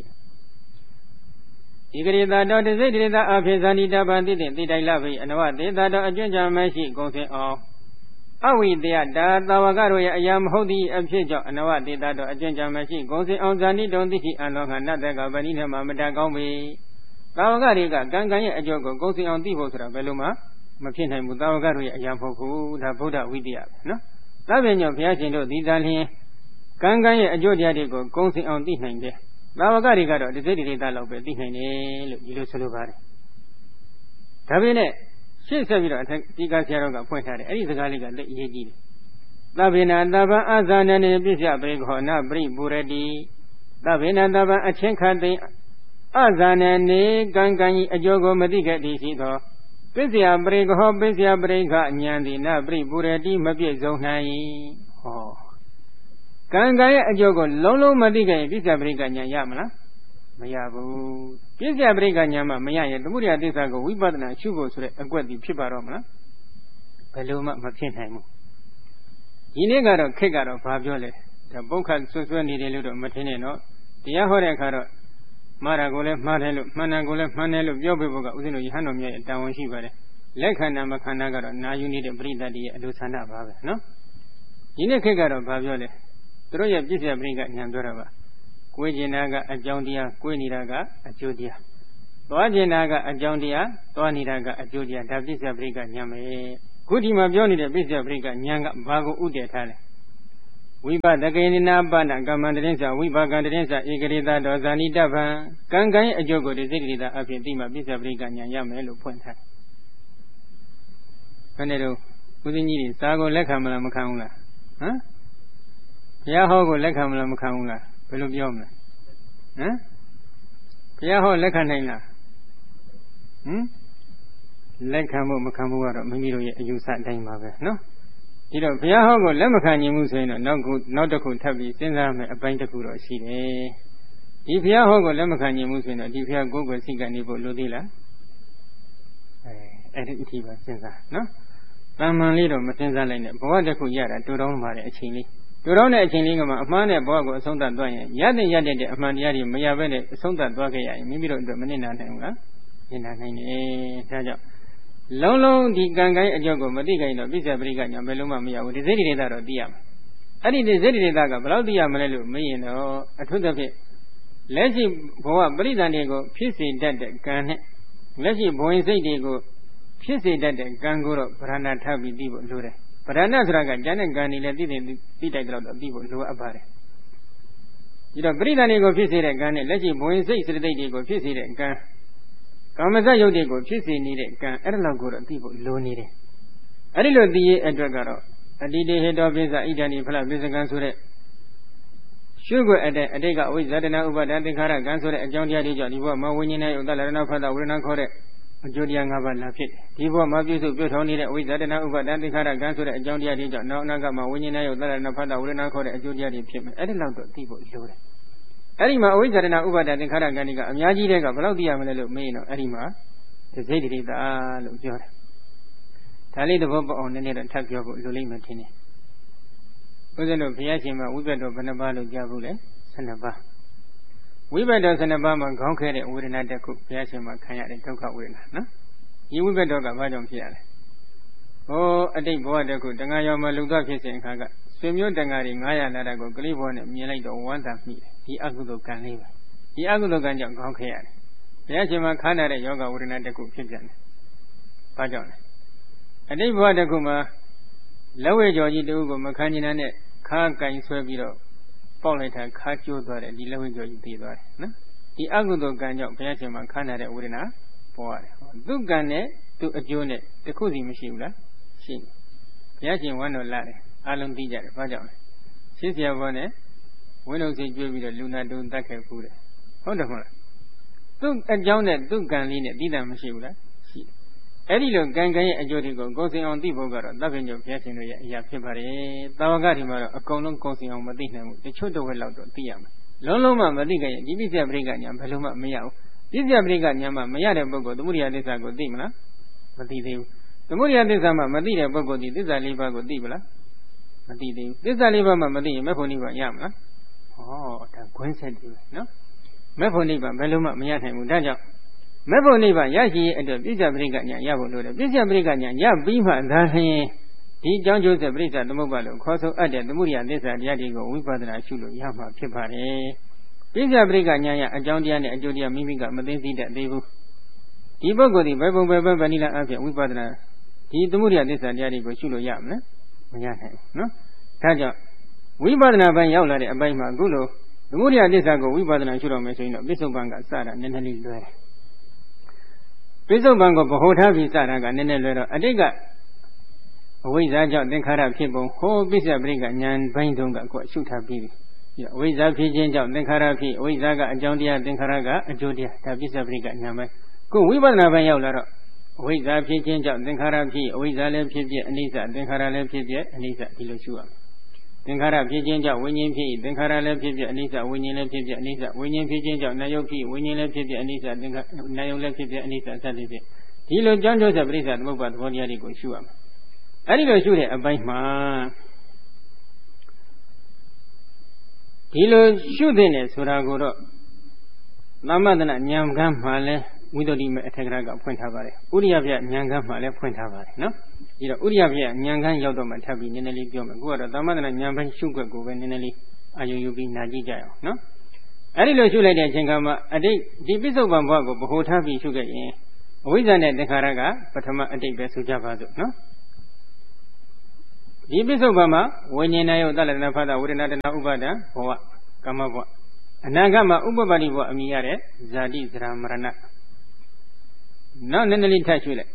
ဧကရေသာတောတိစိတ်တိသာအဖြစ်ဇာနိတဗသိတိသိတိုင်လှပေ၏အနဝတိတတောအကျွမ်းကြမ်းမရှိဂုံစင်အောင်အဝိတယတာသာဝကတို့ရဲ့အရာမဟုတ်သည့်အဖြစ်ကြောင့်အနဝတေတတော်အကျဉ်းချမရှိဂုံစင်အောင်ဇာတိတုံသိရှိအလောကနတ်တကဗဏိနဲ့မှမတတ်ကောင်းပေသာဝကတွေကကံကံရဲ့အကျိုးကိုဂုံစင်အောင်သိဖို့ဆိုတာဘယ်လိုမှမဖြစ်နိုင်ဘူးသာဝကတို့ရဲ့အရာမဟုတ်ဘူးဒါဗုဒ္ဓဝိတ္တပဲနော်သဗ္ဗညောဘုရားရှင်တို့ဒီသာလျှင်ကံကံရဲ့အကျိုးတရားတွေကိုဂုံစင်အောင်သိနိုင်တယ်သာဝကတွေကတော့ဒီစိတ်တိတလောက်ပဲသိနိုင်တယ်လို့ဒီလိုဆိုလိုပါတယ်ဒါပေမဲ့ရှင်းဆက်ပြီးတော့ဒီကဆရာတော်ကဖွင့်ထားတယ်အဲ့ဒီစကားလေးကလက်အရေးကြီးတယ်သဗ္ဗေနသဗ္ဗအဇာနနေပစ္စယပရိခောနပရိပူရတိသဗ္ဗေနသဗ္ဗအချင်းခတ်သိအဇာနနေကံကံဤအကျိုးကိုမသိခဲ့သည်ရှိသောပစ္စယပရိခောပစ္စယပရိခဉာဏ်သည်နပရိပူရတိမပြည့်စုံနိုင်ဟောကံကံရဲ့အကျိုးကိုလုံးလုံးမသိခဲ့ရင်ပစ္စယပရိခဉာဏ်ရမလားမရဘူးပစ္စယပရိက္ခဉာဏ်မှမရရင်သမုဒယသစ္စာကိုဝိပဿနာရှုဖို့ဆိုတဲ့အကွက်ဒီဖြစ်ပါတော့မလားဘယ်လိုမှမဖြစ်နိုင်ဘူးဒီနေ့ကတော့ခက်ကတော့ဘာပြောလဲဒါပုခတ်ဆွဆွနေတယ်လို့တော့မထင်နဲ့နော်တရားဟောတဲ့အခါတော့မှားတာကိုလည်းမှားတယ်လို့မှန်တာကိုလည်းမှန်တယ်လို့ပြောပြဖို့ကဦးဇင်းတို့ယဟန်တော်မြတ်ရဲ့တာဝန်ရှိပါတယ်လက်ခန္ဓာမခန္ဓာကတော့နာယူနေတဲ့ပရိသတ်တွေရဲ့အလိုဆန္ဒပါပဲနော်ဒီနေ့ခက်ကတော့ဘာပြောလဲသူတို့ရဲ့ပစ္စယပရိက္ခဉာဏ်ပြောတာပါကိုယ်ကျင်တာကအကြောင်းတရားကိုယ်နေတာကအကျိုးတရားသွားကျင်တာကအကြောင်းတရားသွားနေတာကအကျိုးတရားဒါပစ္စယပရိက္ခဉာဏ်ပဲခုဒီမှာပြောနေတဲ့ပစ္စယပရိက္ခဉာဏ်ကဘာကိုဥတည်ထားလဲဝိပဒကေနာပဏကမ္မန္တရင်္စဝိပါကံတရင်္စဧကရေသာတောဇာနိတဗံကံကံရဲ့အကျိုးကိုဒီစိတ်တိတာအဖြစ်သိမှပစ္စယပရိက္ခဉာဏ်ရမယ်လို့ဖွင့်ထားတယ်ခဏနေတော့ဦးဇင်းကြီးတွေစာကိုလက်ခံမလားမခံဘူးလားဟမ်ဘုရားဟောကိုလက်ခံမလားမခံဘူးလားဘယ်လိုပြောမလဲဟမ်ဘုရားဟောလက်ခံနိုင်လားဟမ်လက်ခံဖို့မခံဖို့ကတော့မိမိတို့ရဲ့အယူဆအတိုင်းပါပဲနော်ဒီတော့ဘုရားဟောကိုလက်မခံနိုင်ဘူးဆိုရင်တော့နောက်တစ်ခုထပ်ပြီးစဉ်းစားမယ်အပိုင်းတစ်ခုတော့ရှိတယ်ဒီဘုရားဟောကိုလက်မခံနိုင်ဘူးဆိုရင်တော့ဒီဘုရားကိုယ်ကိုယ်စိတ်ကနေဖို့လိုသေးလားအဲ့ဒီအထိပါစဉ်းစားနော်တန်မှန်လေးတော့မစဉ်းစားလိုက်နဲ့ဘဝတစ်ခုရတာတူတောင်းပါတဲ့အချိန်လေးတူတောင်းတဲ့အချိန်လေးကမှအမှားနဲ့ဘဝကိုအဆုံးသတ်သွားရင်ရတဲ့အမှန်တရားတွေမရဘဲနဲ့အဆုံးသတ်သွားခဲ့ရရင်မိမိတို့အတွက်မနစ်နာနိုင်ဘူးလားနစ်နာနိုင်တယ်ဒါကြောင့်လုံးလုံးဒီကံကံအကြောင်းကိုမသိကြရင်တော့ပစ္စယပရိက္ခညာဘယ်လုံးမှမရဘူးဒီစိတ်တွေတော့သိရမှာအဲ့ဒီဒီစိတ်တွေကဘယ်လောက်သိရမလဲလို့မေးရင်တော့အထူးသဖြင့်လက်ရှိဘဝပရိသန်တွေကိုဖြစ်စေတတ်တဲ့ကံနဲ့လက်ရှိဘဝင်စိတ်တွေကိုဖြစ်စေတတ်တဲ့ကံကိုတော့ဗရဏထပ်ပြီးသိဖို့လိုတယ်ဗရဏဆိုတာကကျန်တဲ့ကံတွေလည်းသိတိုက်တော့သိဖို့လိုအပ်ပါတယ်ဒီတော့ပရိသန်တွေကိုဖြစ်စေတဲ့ကံနဲ့လက်ရှိဘဝင်စိတ်စရတိတ်တွေကိုဖြစ်စေတဲ့ကံကာမဇ္ဇယုတ်တွေကိုဖြစ်စေနေတဲ့ကံအဲ့ဒါလောက်ကိုတော့သိဖို့လိုနေတယ်အဲ့ဒီလိုသိရဲ့အတွက်ကတော့အတိတေဟေတောပိစ္ဆဣဒဏိဖလပိစ္ဆကံဆိုတဲ့ရှုွက်အတိတ်ကအဝိဇ္ဇတနာဥပါဒသင်္ခါရကံဆိုတဲ့အကြောင်းတရားတွေကြောင့်ဒီဘဝမှာဝိညာဉ်နဲ့ဥဒ္ဒလရဏဖတ်တာဝိရဏခေါ်တဲ့အကျိုးတရား၅ပါးလာဖြစ်တယ်ဒီဘဝမှာပြုစုပြုထောင်နေတဲ့အဝိဇ္ဇတနာဥပါဒသင်္ခါရကံဆိုတဲ့အကြောင်းတရားတွေကြောင့်နောက်အနာဂတ်မှာဝိညာဉ်နဲ့ဥဒ္ဒလရဏဖတ်တာဝိရဏခေါ်တဲ့အကျိုးတရားတွေဖြစ်မယ်အဲ့ဒီလောက်တော့သိဖို့လိုတယ်အဲ့ဒီမှာအဝိဇ္ဇာတနာဥပါဒသင်္ခါရကံတွေကအများကြီးတဲ့ကဘယ်လောက်သိရမလဲလို့မေးရင်တော့အဲ့ဒီမှာတစိတ်တိတာလို့ပြောတယ်ဒါလေးသဘောပေါက်အောင်နည်းနည်းတော့ထပ်ပြောဖို့လိုလိမ့်မယ်ထင်တယ်ဦးဇင်းတို့ဘုရားရှင်မှာဝိဘတ်တော်ဘယ်နှပါးလို့ကြားဘူးလဲ12ပါးဝိဘတ်တော်12ပါးမှာခေါင်းခဲတဲ့ဝေဒနာတစ်ခုဘုရားရှင်မှာခံရတဲ့ဒုက္ခဝေဒနာနော်ဒီဝိဘတ်တော်ကဘာကြောင့်ဖြစ်ရလဲဟောအတိတ်ဘဝတစ်ခုတန်ခါရောင်မှာလူသားဖြစ်စဉ်အခါကဆွေမျိုးတန်ခါတွေ900လာတာကိုကလေးဘဝနဲ့မြင်လိုက်တော့ဝမ်းသာမိတယ်ဒီအကုသိုလ်ကံလေးပဲဒီအကုသိုလ်ကံကြောင့်ခေါင်းခဲရတယ်ဘုရားရှင်မှာခန္ဓာတဲ့ယောဂဝေဒနာတစ်ခုဖြစ်ပြန်တယ်ဘာကြောင့်လဲအတိတ်ဘဝတစ်ခုမှာလက်ဝဲကြော်ကြီးတူကိုမခံကျင်တဲ့ခါကင်ဆွဲပြီးတော့ပေါက်လိုက်တာခါကျိုးသွားတယ်ဒီလက်ဝဲကြော်ကြီးသေသွားတယ်နော်ဒီအကုသိုလ်ကံကြောင့်ဘုရားရှင်မှာခန္ဓာတဲ့ဝေဒနာပေါ်ရတယ်သူကံနဲ့သူအကျိုးနဲ့တစ်ခုစီမရှိဘူးလားရှိတယ်ဘုရားရှင်ဝမ်းတော်လာတယ်အလုံးသိကြတယ်ဘာကြောင့်လဲရှင်းစရာဘောနဲ့ဝင်းလုံးစိတ်ကျွေးပြီးတော့လူနာတုံတတ်ခဲ့ဘူးတယ်ဟုတ်တယ်မဟုတ်လားသူအကြောင်းနဲ့သူကံလေးနဲ့သိတာမရှိဘူးလားရှိတယ်အဲ့ဒီလိုကံရဲ့အကျိုးတွေကိုကိုယ်စင်အောင်သိဖို့ကတော့သဗ္ဗညုဘုရားရှင်တို့ရဲ့အရာဖြစ်ပါတယ်တာဝကဒီမှာတော့အကုန်လုံးကိုယ်စင်အောင်မသိနိုင်ဘူးတချို့တစ်ဝက်လောက်တော့သိရမယ်လုံးလုံးမှမသိခဲ့ရင်ဒီပစ္စယပရိက္ခညာဘယ်လိုမှမရဘူးပစ္စယပရိက္ခညာမှမရတဲ့ပုဂ္ဂိုလ်သမုဒိယသစ္စာကိုသိမလားမသိသေးဘူးသမုဒိယသစ္စာမှမသိတဲ့ပုဂ္ဂိုလ်ဒီသစ္စာ၄ပါးကိုသိမလားမသိသေးဘူးသစ္စာ၄ပါးမှမသိရင်မေဖို့နိဗ္ဗာန်ရမလားဟောဒါခွင်းဆက်တယ်နော်မေဖို့နိဗ္ဗာန်ဘယ်လိုမှမရနိုင်ဘူးဒါကြောင့်မေဖို့နိဗ္ဗာန်ရရှိရဲ့အတွက်ပစ္စယပရိက္ခညာရဖို့လိုတယ်ပစ္စယပရိက္ခညာရပြီးမှသာလျှင်ဒီကြောင့်ကျိုးဆက်ပရိစ္ဆသမုပ္ပါလို့ခေါ်ဆိုအပ်တဲ့သမုဒိယသစ္စာတရားတွေကိုဝိပဿနာရှုလို့ရမှာဖြစ်ပါတယ်ပစ္စယပရိက္ခညာရအကြောင်းတရားနဲ့အကျိုးတရားမိမိကမသိသိတတ်သေးဘူးဒီပုဂ္ဂိုလ်ဒီဘယ်ပုံဘယ်ပဏိလအဖြစ်ဝိပဿနာဒီသမုဒိယသစ္စာတရားတွေကိုရှုလို့ရမလားမရနိုင်ဘူးနော်ဒါကြောင့်ဝိပဿနာပိုင်းရောက်လာတဲ့အပိုင်းမှာအခုလိုသမုဒိယသစ္စာကိုဝိပဿနာရှုတော့မယ်ဆိုရင်တော့ပိဿုပံကစတာနည်းနည်းလေးလွယ်တယ်ပိဿုပံကိုဗဟိုထားပြီးစတာကနည်းနည်းလွယ်တော့အတိတ်ကအဝိဇ္ဇာကြောင့်သင်္ခါရဖြစ်ပုံဟောပိဿပရိက္ခဉာဏ်ဘိုင်းတုံးကကိုရှုထားပြီးပြီအဝိဇ္ဇာဖြစ်ခြင်းကြောင့်သင်္ခါရဖြစ်အဝိဇ္ဇာကအကြောင်းတရားသင်္ခါရကအကျိုးတရားဒါပိဿပရိက္ခဉာဏ်ပိုင်းကိုဝိပဿနာပိုင်းရောက်လာတော့အဝိဇ္ဇာဖြစ်ခြင်းကြောင့်သင်္ခါရဖြစ်အဝိဇ္ဇာလည်းဖြစ်ဖြစ်အနိစ္စသင်္ခါရလည်းဖြစ်ဖြစ်အနိစ္စဒီလိုရှုရမယ်သင်္ခါရဖြစ်ခြင်းကြောင့်ဝိညာဉ်ဖြစ်သင်္ခါရလည်းဖြစ်ဖြစ်အနိစ္စဝိညာဉ်လည်းဖြစ်ဖြစ်အနိစ္စဝိညာဉ်ဖြစ်ခြင်းကြောင့်နာယုတ်ဖြစ်ဝိညာဉ်လည်းဖြစ်ဖြစ်အနိစ္စသင်္ခါနာယုတ်လည်းဖြစ်ဖြစ်အနိစ္စစသဖြင့်ဒီလိုကြောင်းကျိုးဆက်ပရိစ္ဆာသမုပ္ပါသဘောတရားတွေကိုရှုရမယ်အဲဒီလိုရှုတဲ့အပိုင်းမှာဒီလိုရှုတဲ့နဲ့ဆိုတာကိုတော့သမထနာဉာဏ်ကမ်းမှလည်းဝိသုဒ္ဓိမေအထက်ကရာကဖွင့်ထားပါတယ်ဥရိယပြဉာဏ်ကမ်းမှလည်းဖွင့်ထားပါတယ်နော်ဒီတော့ဥရိယပြဉာဏ်ကမ်းရောက်တော့မှထပ်ပြီးနည်းနည်းလေးပြောမယ်ကိုကတော့သမထနာဉာဏ်ပိုင်းရှုွက်ကိုပဲနည်းနည်းလေးအာယုံယူပြီးနာကြည့်ကြအောင်နော်အဲဒီလိုရှုလိုက်တဲ့အချိန်ကမှအတိတ်ဒီပိဿုပံဘဝကိုဗဟိုထားပြီးရှုခဲ့ရင်အဝိဇ္ဇာနဲ့သင်္ခါရကပထမအတိတ်ပဲဆိုကြပါစို့နော်ဒီပိဿုပံမှာဝိညာဉ်ယုတ်သလတနာဖသဝေဒနာတနာဥပါဒံဘဝကမ္မဘဝအနာဂတ်မှာဥပပတ္တိဘဝအမိရတဲ့ဇာတိဇရာမရဏနောက်နည်းနည်းလေးထပ်ရွှေ့လိုက်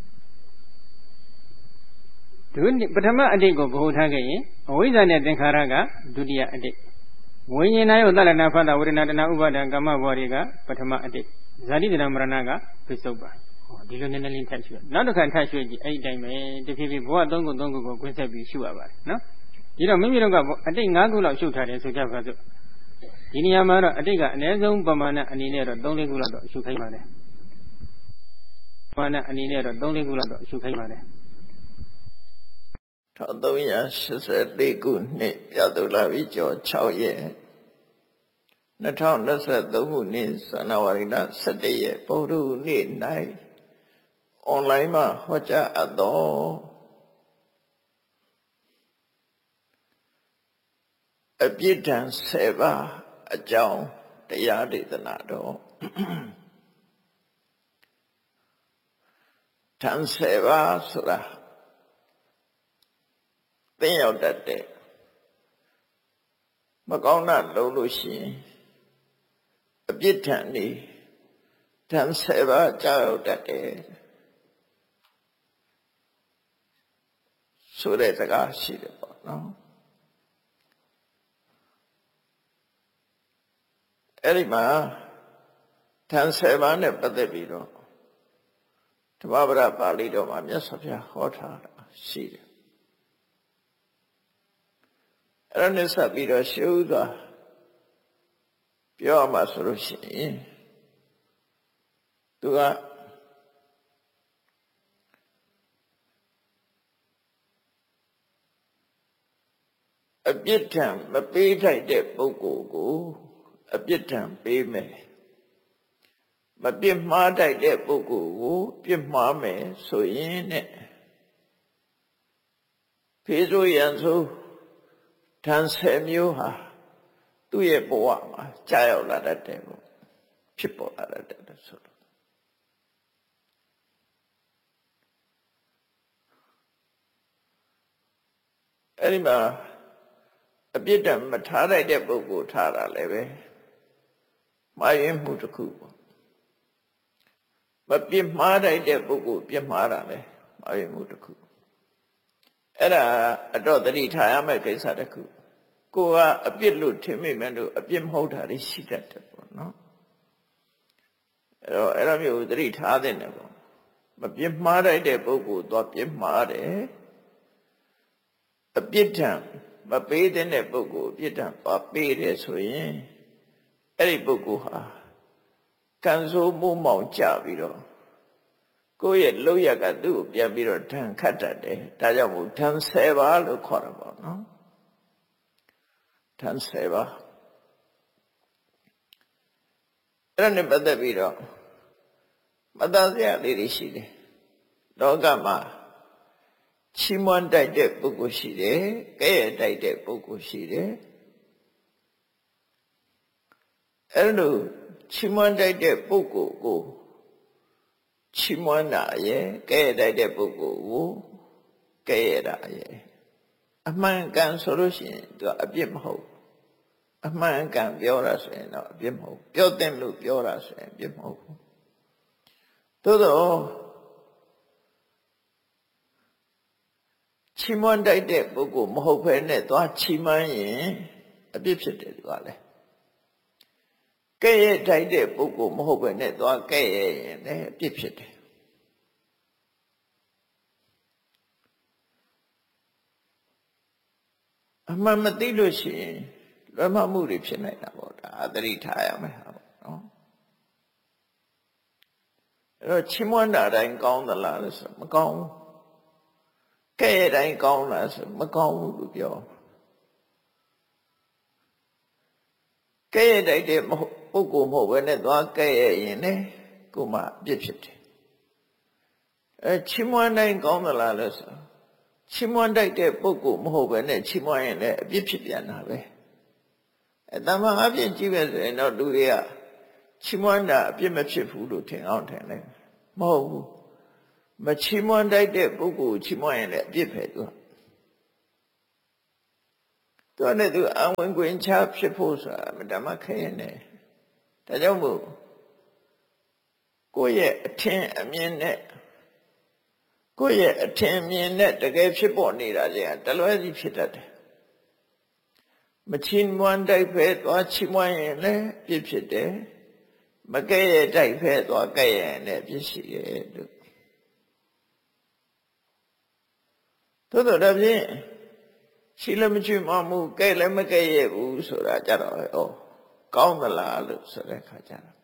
ပထမအတိတ်ကိုဗဟိုထားခဲ့ရင်အဝိဇ္ဇာနဲ့သင်္ခါရကဒုတိယအတိတ်ဝိညာဉ်ယုတ်သလနာဖသဝေဒနာတနာဥပါဒံကမ္မဘဝတွေကပထမအတိတ်ဇာတိဇရာမရဏကပိဿုပံဒီလိုနည်းနည်းလေးထပ်ရွှေ့နောက်တစ်ခါထပ်ရွှေ့ကြည့်အဲ့ဒီတိုင်းပဲတဖြည်းဖြည်းဘဝ၃ခုကိုကွင်းဆက်ပြီးရှုရပါတယ်နော်ဒီတော့မိမိတို့ကအတိတ်၅ခုလောက်ရှုထားတယ်ဆိုကြပါစို့ဒီနေရာမှာတော့အတိတ်ကအနည်းဆုံးပမာဏအနေနဲ့တော့၃-၄ခုလောက်တော့ရှုခိုင်းပါတယ်ပမာဏအနေနဲ့တော့၃-၄ခုလောက်တော့ရှုခိုင်းပါတယ် 1384ခုနှစ်ပြတ်တော်လာပြီကျော်6ရက်2023ခုနှစ်ဇန်နဝါရီလ17ရက်ဗုဒ္ဓနေ့၌အွန်လိုင်းမှာဟောကြားအပ်သောအပြစ်ဒဏ်7ပါးအကြောင်းတရားဒေသနာတော်ဒဏ်7ပါးဆိုတာသင်ရောက်တတ်တဲ့မကောင်းတာလုပ်လို့ရှိရင်အပြစ်ဒဏ်နေဒဏ်7ပါးကြောက်ရောက်တတ်တယ်ဆိုတဲ့စကားရှိတယ်ပေါ့နော်အဲ့ဒီမှာဒဏ်7ပါးနဲ့ပတ်သက်ပြီးတော့ဓမ္မပဒပါဠိတော်မှာမြတ်စွာဘုရားဟောထားတာရှိတယ်အဲ့ဒါနဲ့ဆက်ပြီးတော့ရှုစွာပြောရမှာဆိုလို့ရှိရင်သူကအပြစ်ထံမပေးထိုက်တဲ့ပုဂ္ဂိုလ်ကိုအပြစ်ထံပေးမယ်မပြစ်မှားထိုက်တဲ့ပုဂ္ဂိုလ်ကိုပြစ်မှားမယ်ဆိုရင်နဲ့ဖေးစိုးရန်ဆိုဓာန်10မျိုးဟာသူ့ရဲ့ဘဝမှာကြာရောက်လာတတ်တယ်ပေါ့ဖြစ်ပေါ်လာတတ်တယ်ဆိုတော့အဲ့ဒီမှာအပြစ်ဒဏ်မထားလိုက်တဲ့ပုဂ္ဂိုလ်ထားတာလည်းပဲမှားယွင်းမှုတစ်ခုပေါ့မပြစ်မှားလိုက်တဲ့ပုဂ္ဂိုလ်ပြစ်မှားတာလည်းမှားယွင်းမှုတစ်ခုအဲ့ဒါအတော့သတိထားရမယ့်ကိစ္စတစ်ခုကိုကအပြစ်လို့ထင်မိမယ်လို့အပြစ်မဟုတ်တာတွေရှိတတ်တယ်ပေါ့နော်အဲ့တော့မျိုးသတိထားတဲ့နေပေါ့မပြစ်မှားလိုက်တဲ့ပုဂ္ဂိုလ်တော့ပြစ်မှားတယ်အပြစ်ဒဏ်မပေးတဲ့ပုဂ္ဂိုလ်အပြစ်ဒဏ်ပါပေးတယ်ဆိုရင်အဲ့ဒီပုဂ္ဂိုလ်ဟာကံဆိုးမှုမောင်ကြပြီးတော့ကိုယ့်ရဲ့လောက်ရကသူ့ကိုပြန်ပြီးတော့ဓာန်ခတ်တတ်တယ်ဒါကြောင့်မို့ဓာန်10ပါးလို့ခေါ်တာပေါ့နော်ဓာန်10ပါးအဲ့ဒါနဲ့ပတ်သက်ပြီးတော့မတန်စရာလေးတွေရှိတယ်လောကမှာချီးမွမ်းတိုက်တဲ့ပုဂ္ဂိုလ်ရှိတယ်ကဲ့ရဲ့တိုက်တဲ့ပုဂ္ဂိုလ်ရှိတယ်အဲ့လိုချီးမွမ်းတိုက်တဲ့ပုဂ္ဂိုလ်ကိုချီးမွမ်းတာရဲ့ကဲ့ရဲ့တိုက်တဲ့ပုဂ္ဂိုလ်ကိုကဲ့ရဲ့တာရဲ့အမှန်ကန်ဆိုလို့ရှိရင်သူအပြစ်မဟုတ်အမှန်ကန်ပြောတာဆိုရင်တော့အပြစ်မဟုတ်ပြောတဲ့လို့ပြောတာဆိုရင်အပြစ်မဟုတ်ဘူးသို့တော့ချီးမွမ်းတိုက်တဲ့ပုဂ္ဂိုလ်မဟုတ်ဘဲနဲ့သွားချီးမွမ်းရင်အပြစ်ဖြစ်တယ်သူကလည်းကဲ့ရဲ့တိုက်တဲ့ပုဂ္ဂိုလ်မဟုတ်ဘဲနဲ့သွားကဲ့ရဲ့ရင်လည်းအပြစ်ဖြစ်တယ်အမှန်မသိလို့ရှိရင်လွဲမှားမှုတွေဖြစ်နိုင်တာပေါ့ဒါသတိထားရမယ်ဟာပေါ့နော်အဲ့တော့ချီးမွမ်းတာတိုင်းကောင်းသလားလို့ဆိုမကောင်းဘူးကဲ့ရဲ့တိုင်းကောင်းလားဆိုမကောင်းဘူးလို့ပြောကဲ့ရဲ့တိုက်တဲ့ပုဂ္ဂိုလ်မဟုတ်ဘဲနဲ့သွားကဲ့ရဲ့ရင်လည်းကိုယ်မှအပြစ်ဖြစ်တယ်ချီးမွမ်းတိုင်းကောင်းသလားလို့ဆိုချီးမွမ်းတိုက်တဲ့ပုဂ္ဂိုလ်မဟုတ်ဘဲနဲ့ချီးမွမ်းရင်လည်းအပြစ်ဖြစ်ပြန်တာပဲတမန်အပြစ်ကြည့်ပဲဆိုရင်တော့လူတွေကချီးမွမ်းတာအပြစ်မဖြစ်ဘူးလို့ထင်အောင်ထင်လိုက်မဟုတ်ဘူးမချီးမွမ်းတိုက်တဲ့ပုဂ္ဂိုလ်ချီးမွမ်းရင်လည်းအပြစ်ပဲသူနဲ့သူအဝင်ခွင်ချဖြစ်ဖို့ဆိုတာဓမ္မခဲနေဒါကြောင့်မို့ကိုယ့်ရဲ့အထင်အမြင်နဲ့ကိုယ့်ရဲ့အထင်အမြင်နဲ့တကယ်ဖြစ်ပေါ်နေတာတွေကတလွဲစီဖြစ်တတ်တယ်မချီးမွမ်းတိုက်ဖဲသွားချီးမွမ်းရင်လည်းပြစ်ဖြစ်တယ်မကဲ့ရဲ့တိုက်ဖဲသွားကဲ့ရဲ့လည်းပြစ်ရှိရဲ့လို့သို့တော့ဒါဖြင့်ရှိလည်းမချီးမွမ်းမှုကဲ့လည်းမကဲ့ရဲ့ဘူးဆိုတာကြတော့ကောင်းသလားလို့ဆိုတဲ့အခါကျတော့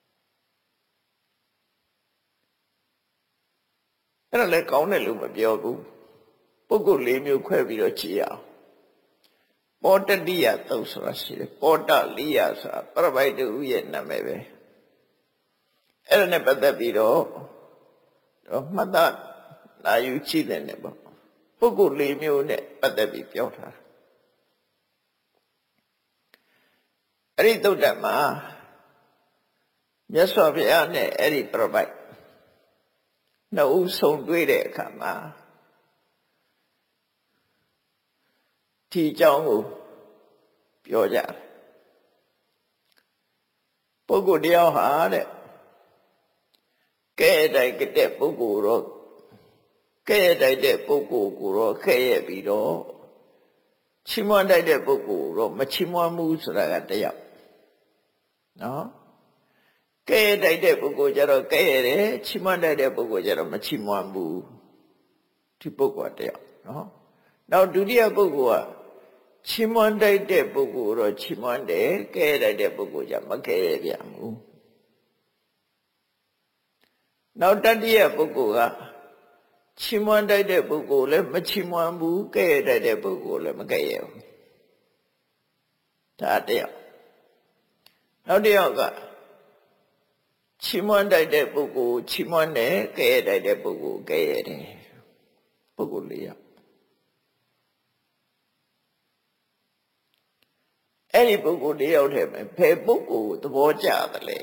အဲ့ဒါလည်းကောင်းတယ်လို့မပြောဘူးပုဂ္ဂိုလ်၄မျိုးခွဲပြီးတော့ကြည့်ရအောင်ပောတတိယသုတ်ဆိုတာရှိတယ်ပောတလိယဆိုတာပရပိုက်တူရဲ့နာမည်ပဲအဲ့ဒါနဲ့ပတ်သက်ပြီးတော့မှတ်သားလာယူကြည့်တယ်နဲ့ပေါ့ပုဂ္ဂိုလ်၄မျိုးနဲ့ပတ်သက်ပြီးပြောထားတာအဲ့ဒီသုတ်တံမှာမြတ်စွာဘုရားနဲ့အဲ့ဒီပရပိုက်နှစ်ဦးဆုံတွေ့တဲ့အခါမှာဒီအကြောင်းကိုပြောကြတယ်ပုဂ္ဂိုလ်တယောက်ဟာတဲ့ကဲ့တိုက်တဲ့ပုဂ္ဂိုလ်တော့ကဲ့တိုက်တဲ့ပုဂ္ဂိုလ်ကိုတော့ခဲ့ရဲ့ပြီးတော့ချီးမွမ်းတိုက်တဲ့ပုဂ္ဂိုလ်တော့မချီးမွမ်းဘူးဆိုတာကတယောက်နော်ကဲ့တိုက်တဲ့ပုဂ္ဂိုလ်ကြတော့ကဲ့ရတယ်ချီးမွမ်းတိုက်တဲ့ပုဂ္ဂိုလ်ကြတော့မချီးမွမ်းဘူးဒီပုဂ္ဂိုလ်တယောက်နော်နောက်ဒုတိယပုဂ္ဂိုလ်ကချီးမွမ်းတိုက်တဲ့ပုဂ္ဂိုလ်တော့ချီးမွမ်းတယ်ကဲ့တိုက်တဲ့ပုဂ္ဂိုလ်ကြမကဲ့ရပြန်ဘူးနောက်တတိယပုဂ္ဂိုလ်ကချီးမွမ်းတိုက်တဲ့ပုဂ္ဂိုလ်လည်းမချီးမွမ်းဘူးကဲ့တိုက်တဲ့ပုဂ္ဂိုလ်လည်းမကဲ့ရဘူးဒါတယောက်နောက်တစ်ယောက်ကချီးမွမ်းတတ်တဲ့ပုဂ္ဂိုလ်ချီးမွမ်းတယ်ကဲရတတ်တဲ့ပုဂ္ဂိုလ်ကဲရတယ်ပုဂ္ဂိုလ်၄ယောက်အဲ့ဒီပုဂ္ဂိုလ်၄ယောက်ထဲမှာဘယ်ပုဂ္ဂိုလ်သဘောကျတယ်လဲ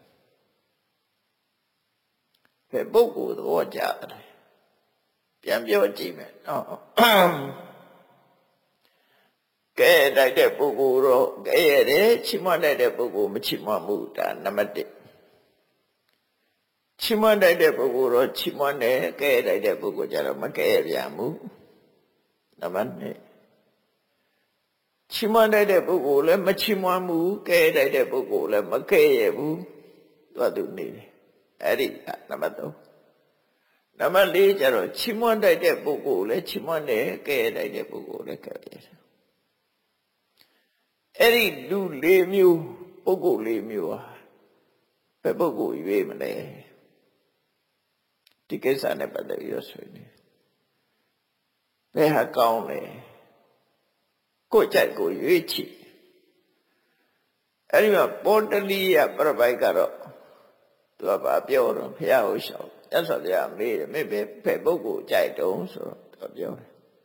ဘယ်ပုဂ္ဂိုလ်သဘောကျတယ်ပြန်ပြောကြည့်မယ်နော်ကဲတတ်တဲ့ပုဂ္ဂိုလ်တော့ကဲရတယ်ချီးမွမ်းတတ်တဲ့ပုဂ္ဂိုလ်မချီးမွမ်းဘူးဒါနံပါတ်1ချီးမွမ်းတတ်တဲ့ပုဂ္ဂိုလ်တော့ချီးမွမ်းတယ်ကဲတတ်တဲ့ပုဂ္ဂိုလ်ကျတော့မကဲပြန်ဘူးနံပါတ်2ချီးမွမ်းတတ်တဲ့ပုဂ္ဂိုလ်လည်းမချီးမွမ်းဘူးကဲတတ်တဲ့ပုဂ္ဂိုလ်လည်းမကဲရဘူးသူနေတယ်အဲ့ဒီနံပါတ်3နံပါတ်4ကျတော့ချီးမွမ်းတတ်တဲ့ပုဂ္ဂိုလ်လည်းချီးမွမ်းတယ်ကဲတတ်တဲ့ပုဂ္ဂိုလ်လည်းကဲရတယ်အဲ့ဒီလူ၄မျိုးပုဂ္ဂိုလ်၄မျိုးဟာဘယ်ပုဂ္ဂိုလ်ရွေးမလဲဒီကိစ္စနဲ့ပတ်သက်ပြီးဆွေးနွေးဘယ်ဟာကောင်းလဲကိုကြိုက်ကိုရွေးချယ်အဲ့ဒီမှာပောတလိယပြပိုက်ကတော့သူကပြောတော့ဘုရားဟောရှောက်ရသော်ဗျာမေးတယ်မင်းဘယ်ပုဂ္ဂိုလ်ကြိုက်တုံးဆိုတော့သူပြောတယ်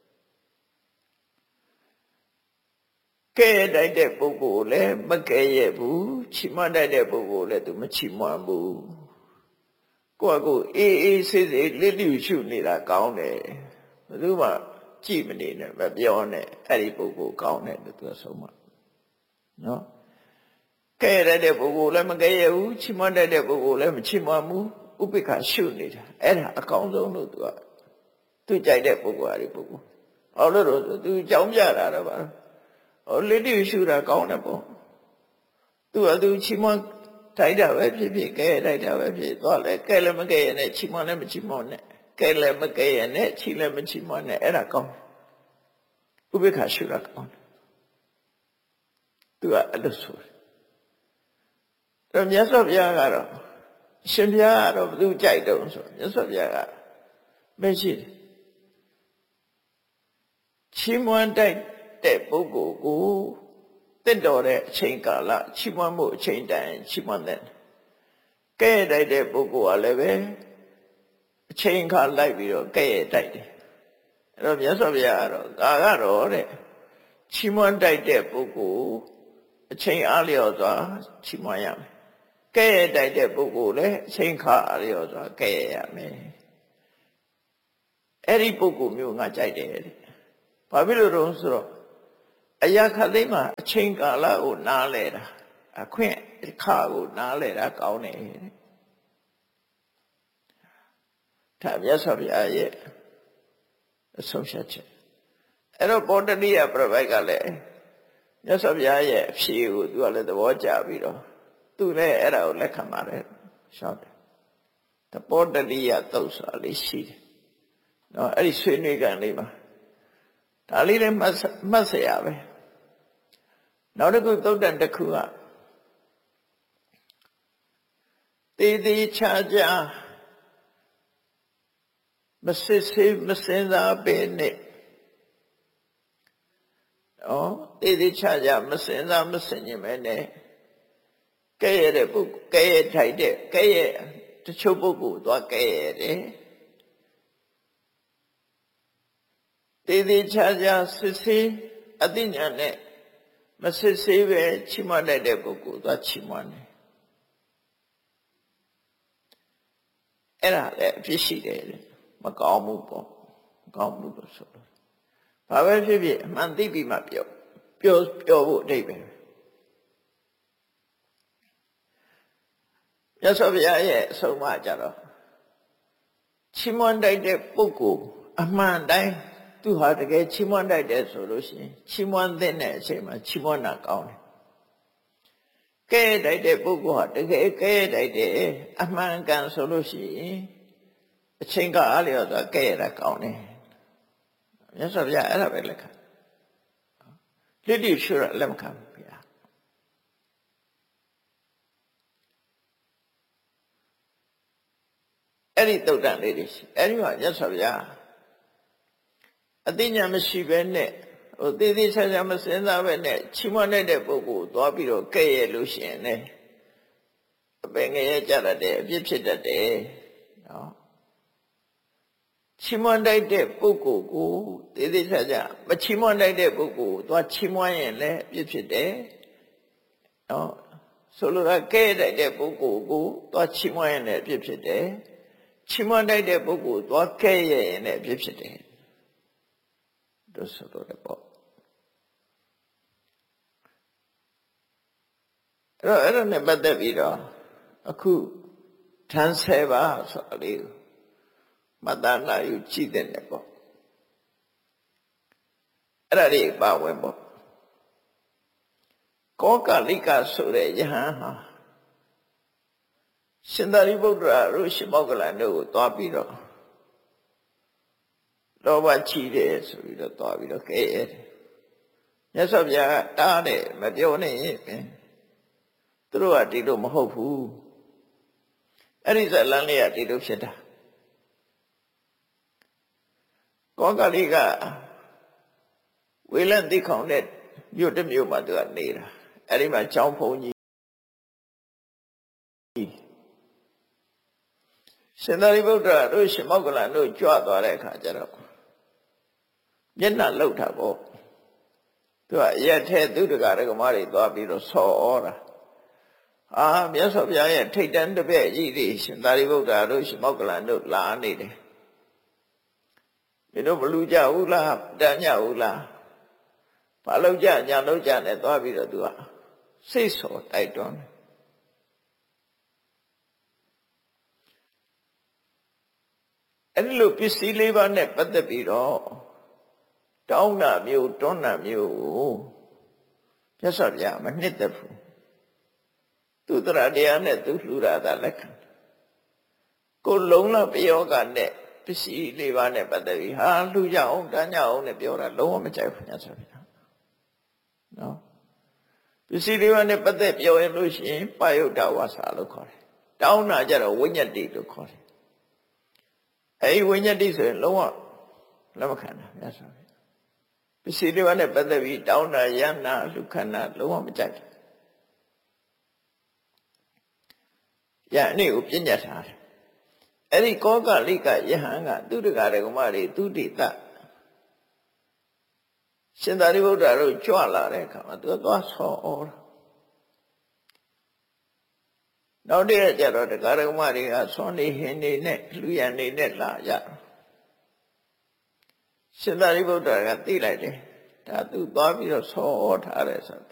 ကဲတိုက်တဲ့ပုဂ္ဂိုလ်လည်းမကဲရဘူးချီးမွမ်းတတ်တဲ့ပုဂ္ဂိုလ်လည်းသူမချီးမွမ်းဘူးကိုယ့်ကိုအေးအေးဆေးဆေးလစ်လျူရှုနေတာကောင်းတယ်ဘယ်သူမှကြည့်မနေနဲ့မပြောနဲ့အဲ့ဒီပုဂ္ဂိုလ်ကောင်းတယ်လို့သူဆုံးမနော်ကဲရတဲ့ပုဂ္ဂိုလ်လည်းမကဲရဘူးချီးမွမ်းတတ်တဲ့ပုဂ္ဂိုလ်လည်းမချီးမွမ်းဘူးဥပိ္ပခရှုနေတာအဲ့ဒါအကောင်းဆုံးလို့သူကြိုက်တဲ့ပုဂ္ဂိုလ်အဲ့ဒီပုဂ္ဂိုလ်ဟောလို့သူကြောင်းပြတာတော့ပါလစ်လျူရှုတာကောင်းတယ်ပေါ့သူချီးမွမ်းတိုက်တာပဲဖြစ်ဖြစ်ကဲတိုက်တာပဲဖြစ်သွားလဲကဲလည်းမကဲရနဲ့ချီးမွမ်းလည်းမချီးမွမ်းနဲ့ကဲလည်းမကဲရနဲ့ချီးလည်းမချီးမွမ်းနဲ့အဲ့ဒါကောင်းဥပိ္ပခရှုတာကောင်းသူအဲ့လိုဆိုတယ်မြတ်စွာဘုရားကတော့ရှင်ဘုရားကတော့ဘယ်သူကြိုက်တုံးဆိုမြတ်စွာဘုရားကမရှိတယ်ချီးမွမ်းတိုက်တဲ့ပုဂ္ဂိုလ်ကိုတင့်တော်တဲ့အချိန်ကာလချီးမွမ်းမှုအချိန်တိုင်းချီးမွမ်းတဲ့ကဲတိုက်တဲ့ပုဂ္ဂိုလ်ကလည်းပဲအချိန်ခါလိုက်ပြီးတော့ကဲတိုက်တယ်အဲ့တော့မြတ်စွာဘုရားကတော့ကတော့တဲ့ချီးမွမ်းတိုက်တဲ့ပုဂ္ဂိုလ်အချိန်အားလျော်စွာချီးမွမ်းရမယ်ကဲတိုက်တဲ့ပုဂ္ဂိုလ်လည်းအချိန်ခါအားလျော်စွာကဲရမယ်အဲ့ဒီပုဂ္ဂိုလ်မျိုးငါကြိုက်တယ်တဲ့ဘာဖြစ်လို့တော့ဆိုတော့အရာခသိမ်းမှာအချိန်ကာလကိုနားလဲတာအခွင့်အခါကိုနားလဲတာကောင်းတယ်ဒါမြတ်စွာဘုရားရဲ့အဆုံးဖြတ်ချက်အဲ့တော့ပောတလိယပြပိုက်ကလည်းမြတ်စွာဘုရားရဲ့အဖြေကိုသူကလည်းသဘောကျပြီးတော့သူလည်းအဲ့ဒါကိုလက်ခံပါတယ်ရှောက်တယ်တပောတလိယသုတ်ဆိုတာလေးရှိတယ်နော်အဲ့ဒီဆွေးနွေးကန်လေးမှာဒါလေးလည်းမှတ်เสียပဲနောက်တစ်ခုသုတ်တန်တစ်ခုကတေးသေးချာချာမစစ်ဆေးမစင်စားပဲနဲ့တေးသေးချာချာမစင်စားမစင်ရင်ပဲနဲ့ကဲရတဲ့ပုဂ္ဂိုလ်ကဲရထိုက်တဲ့ကဲရတချို့ပုဂ္ဂိုလ်သွားကဲရတယ်တေးသေးချာချာစစ်ဆေးအသိဉာဏ်နဲ့မစစ်ဆေးပဲချီးမွမ်းတဲ့ပုဂ္ဂိုလ်သွားချီးမွမ်းတယ်အဲ့ဒါလည်းအဖြစ်ရှိတယ်မကောင်းဘူးပေါ့မကောင်းဘူးလို့ဆိုတော့ဘာပဲဖြစ်ဖြစ်အမှန်သိပြီးမှပြောဖို့အဓိပ္ပာယ်မြတ်စွာဘုရားရဲ့အဆုံးအမကြတော့ချီးမွမ်းတဲ့ပုဂ္ဂိုလ်အမှန်တိုင်းသူဟာတကယ်ချီးမွမ်းတတ်တယ်ဆိုလို့ရှိရင်ချီးမွမ်းတဲ့အချိန်မှာချီးမွမ်းတာကောင်းတယ်ကဲတိုက်တဲ့ပုဂ္ဂိုလ်ဟာတကယ်ကဲတိုက်တယ်အမှန်ကန်ဆိုလို့ရှိရင်အချိန်ကအားလျော်စွာကဲရတာကောင်းတယ်မြတ်စွာဘုရားအဲ့ဒါပဲလက်ခံလစ်လျူရှုရလက်မခံဘူးဗျာအဲ့ဒီတုတ်တန်လေးတွေရှိအဲ့ဒီမှာမြတ်စွာဘုရားအသိဉာဏ်မရှိဘဲနဲ့သေးသေးချာချာမစင်စားပဲနဲ့ချီးမွမ်းတဲ့ပုဂ္ဂိုလ်သွားပြီးတော့ကဲ့ရဲ့လို့ရှိရင်လည်းအပင်ငရဲကြတတ်တယ်အပြစ်ဖြစ်တတ်တယ်နော်ချီးမွမ်းတိုက်တဲ့ပုဂ္ဂိုလ်ကိုသေးသေးချာချာမချီးမွမ်းတိုက်တဲ့ပုဂ္ဂိုလ်သွားချီးမွမ်းရင်လည်းအပြစ်ဖြစ်တယ်နော်ဆိုလိုတာကဲ့တိုက်တဲ့ပုဂ္ဂိုလ်ကိုသွားချီးမွမ်းရင်လည်းအပြစ်ဖြစ်တယ်ချီးမွမ်းတိုက်တဲ့ပုဂ္ဂိုလ်သွားကဲ့ရဲ့ရင်လည်းအပြစ်ဖြစ်တယ်တို့ဆိုတော့ပေါ့အဲ့ဒါနဲ့ပတ်သက်ပြီးတော့အခုထမ်းဆဲပါဆိုတာလေးကိုမတနာယူကြည့်တဲ့ပေါ့အဲ့ဒါလေးပါဝင်ပေါ့ကောကလိကဆိုတဲ့ယဟန်ဟာရှင်သာရိပုတ္တရာတို့ရှင်မောဂလန်တို့ကိုတွားပြီးတော့လောဘချီတယ်ဆိုပြီးတော့တွားပြီးတော့ကဲရတယ်မြတ်စွာဘုရားကတားတယ်မပြောနဲ့သူတို့ကဒီလိုမဟုတ်ဘူးအဲ့ဒီဇလန်းလေးကဒီလိုဖြစ်တာကောကလိကဝေလန်တိခေါင်တဲ့မြို့တစ်မြို့မှာသူကနေတာအဲ့ဒီမှာကျောင်းဖုံးကြီးရှင်သာရိပုတ္တရာတို့ရှင်မောဂလန်တို့ကြွသွားတဲ့အခါကျတော့မျက်နှာလှုပ်တာပေါ့သူကရက်ထဲသူတကာဒကမတွေသွားပြီးတော့ဆော်ဩတာမြတ်စွာဘုရားရဲ့ထိတ်တန်းတစ်ပည့်ကြီးတွေရှင်သာရိပုတ္တရာတို့ရှင်မောဂလန်တို့လာနေတယ်မင်းတို့မလူကြဘူးလားတန်ကြဘူးလားဘာလို့ကြညာလို့ကြနဲ့သွားပြီးတော့သူကစိတ်ဆော်တိုက်တွန်းတယ်အဲ့ဒီလိုပစ္စည်းလေးပါးနဲ့ပတ်သက်ပြီးတော့တောင်းတာမျိုးတွန်းတာမျိုးကိုမြတ်စွာဘုရားမနှစ်သက်ဘူးသူတရားတရားနဲ့သူလှူတာသာလက်ခံကိုလုံးလပယောကနဲ့ပစ္စည်းလေးပါးနဲ့ပတ်သက်ပြီးလှူကြအောင်တန်းကြအောင်နဲ့ပြောတာလုံးဝမကြိုက်ဘူးမြတ်စွာဘုရားနော်ပစ္စည်းလေးပါးနဲ့ပတ်သက်ပြောရင်လို့ရှိရင်ပယုတ်တဝါစာလို့ခေါ်တယ်တောင်းတာကြတော့ဝိညတ်တိလို့ခေါ်တယ်အဲဒီဝိညတ်တိဆိုရင်လုံးဝလက်မခံတာမြတ်စွာဘုရားပစ္စည်းလေးပါးနဲ့ပတ်သက်ပြီးတောင်းတာယန္နာလူခန္ဓာလုံးဝမကြိုက်ဘူးယနေ့ကိုပြညတ်ထားတယ်အဲ့ဒီကောကလိကယဟန်ကသူတကာဒကမတွေသူတိတရှင်သာရိပုတ္တရာတို့ကြွလာတဲ့အခါမှာသူကသွားဆော်ဩတာနောက်တည့်ကျတော့တကာဒကမတွေကဆွန်နေဟင်းနေနဲ့လူရန်နေနဲ့လာရရှင်သာရိပုတ္တရာကသိလိုက်တယ်ဒါသူသွားပြီးတော့ဆော်ဩထားတယ်ဆို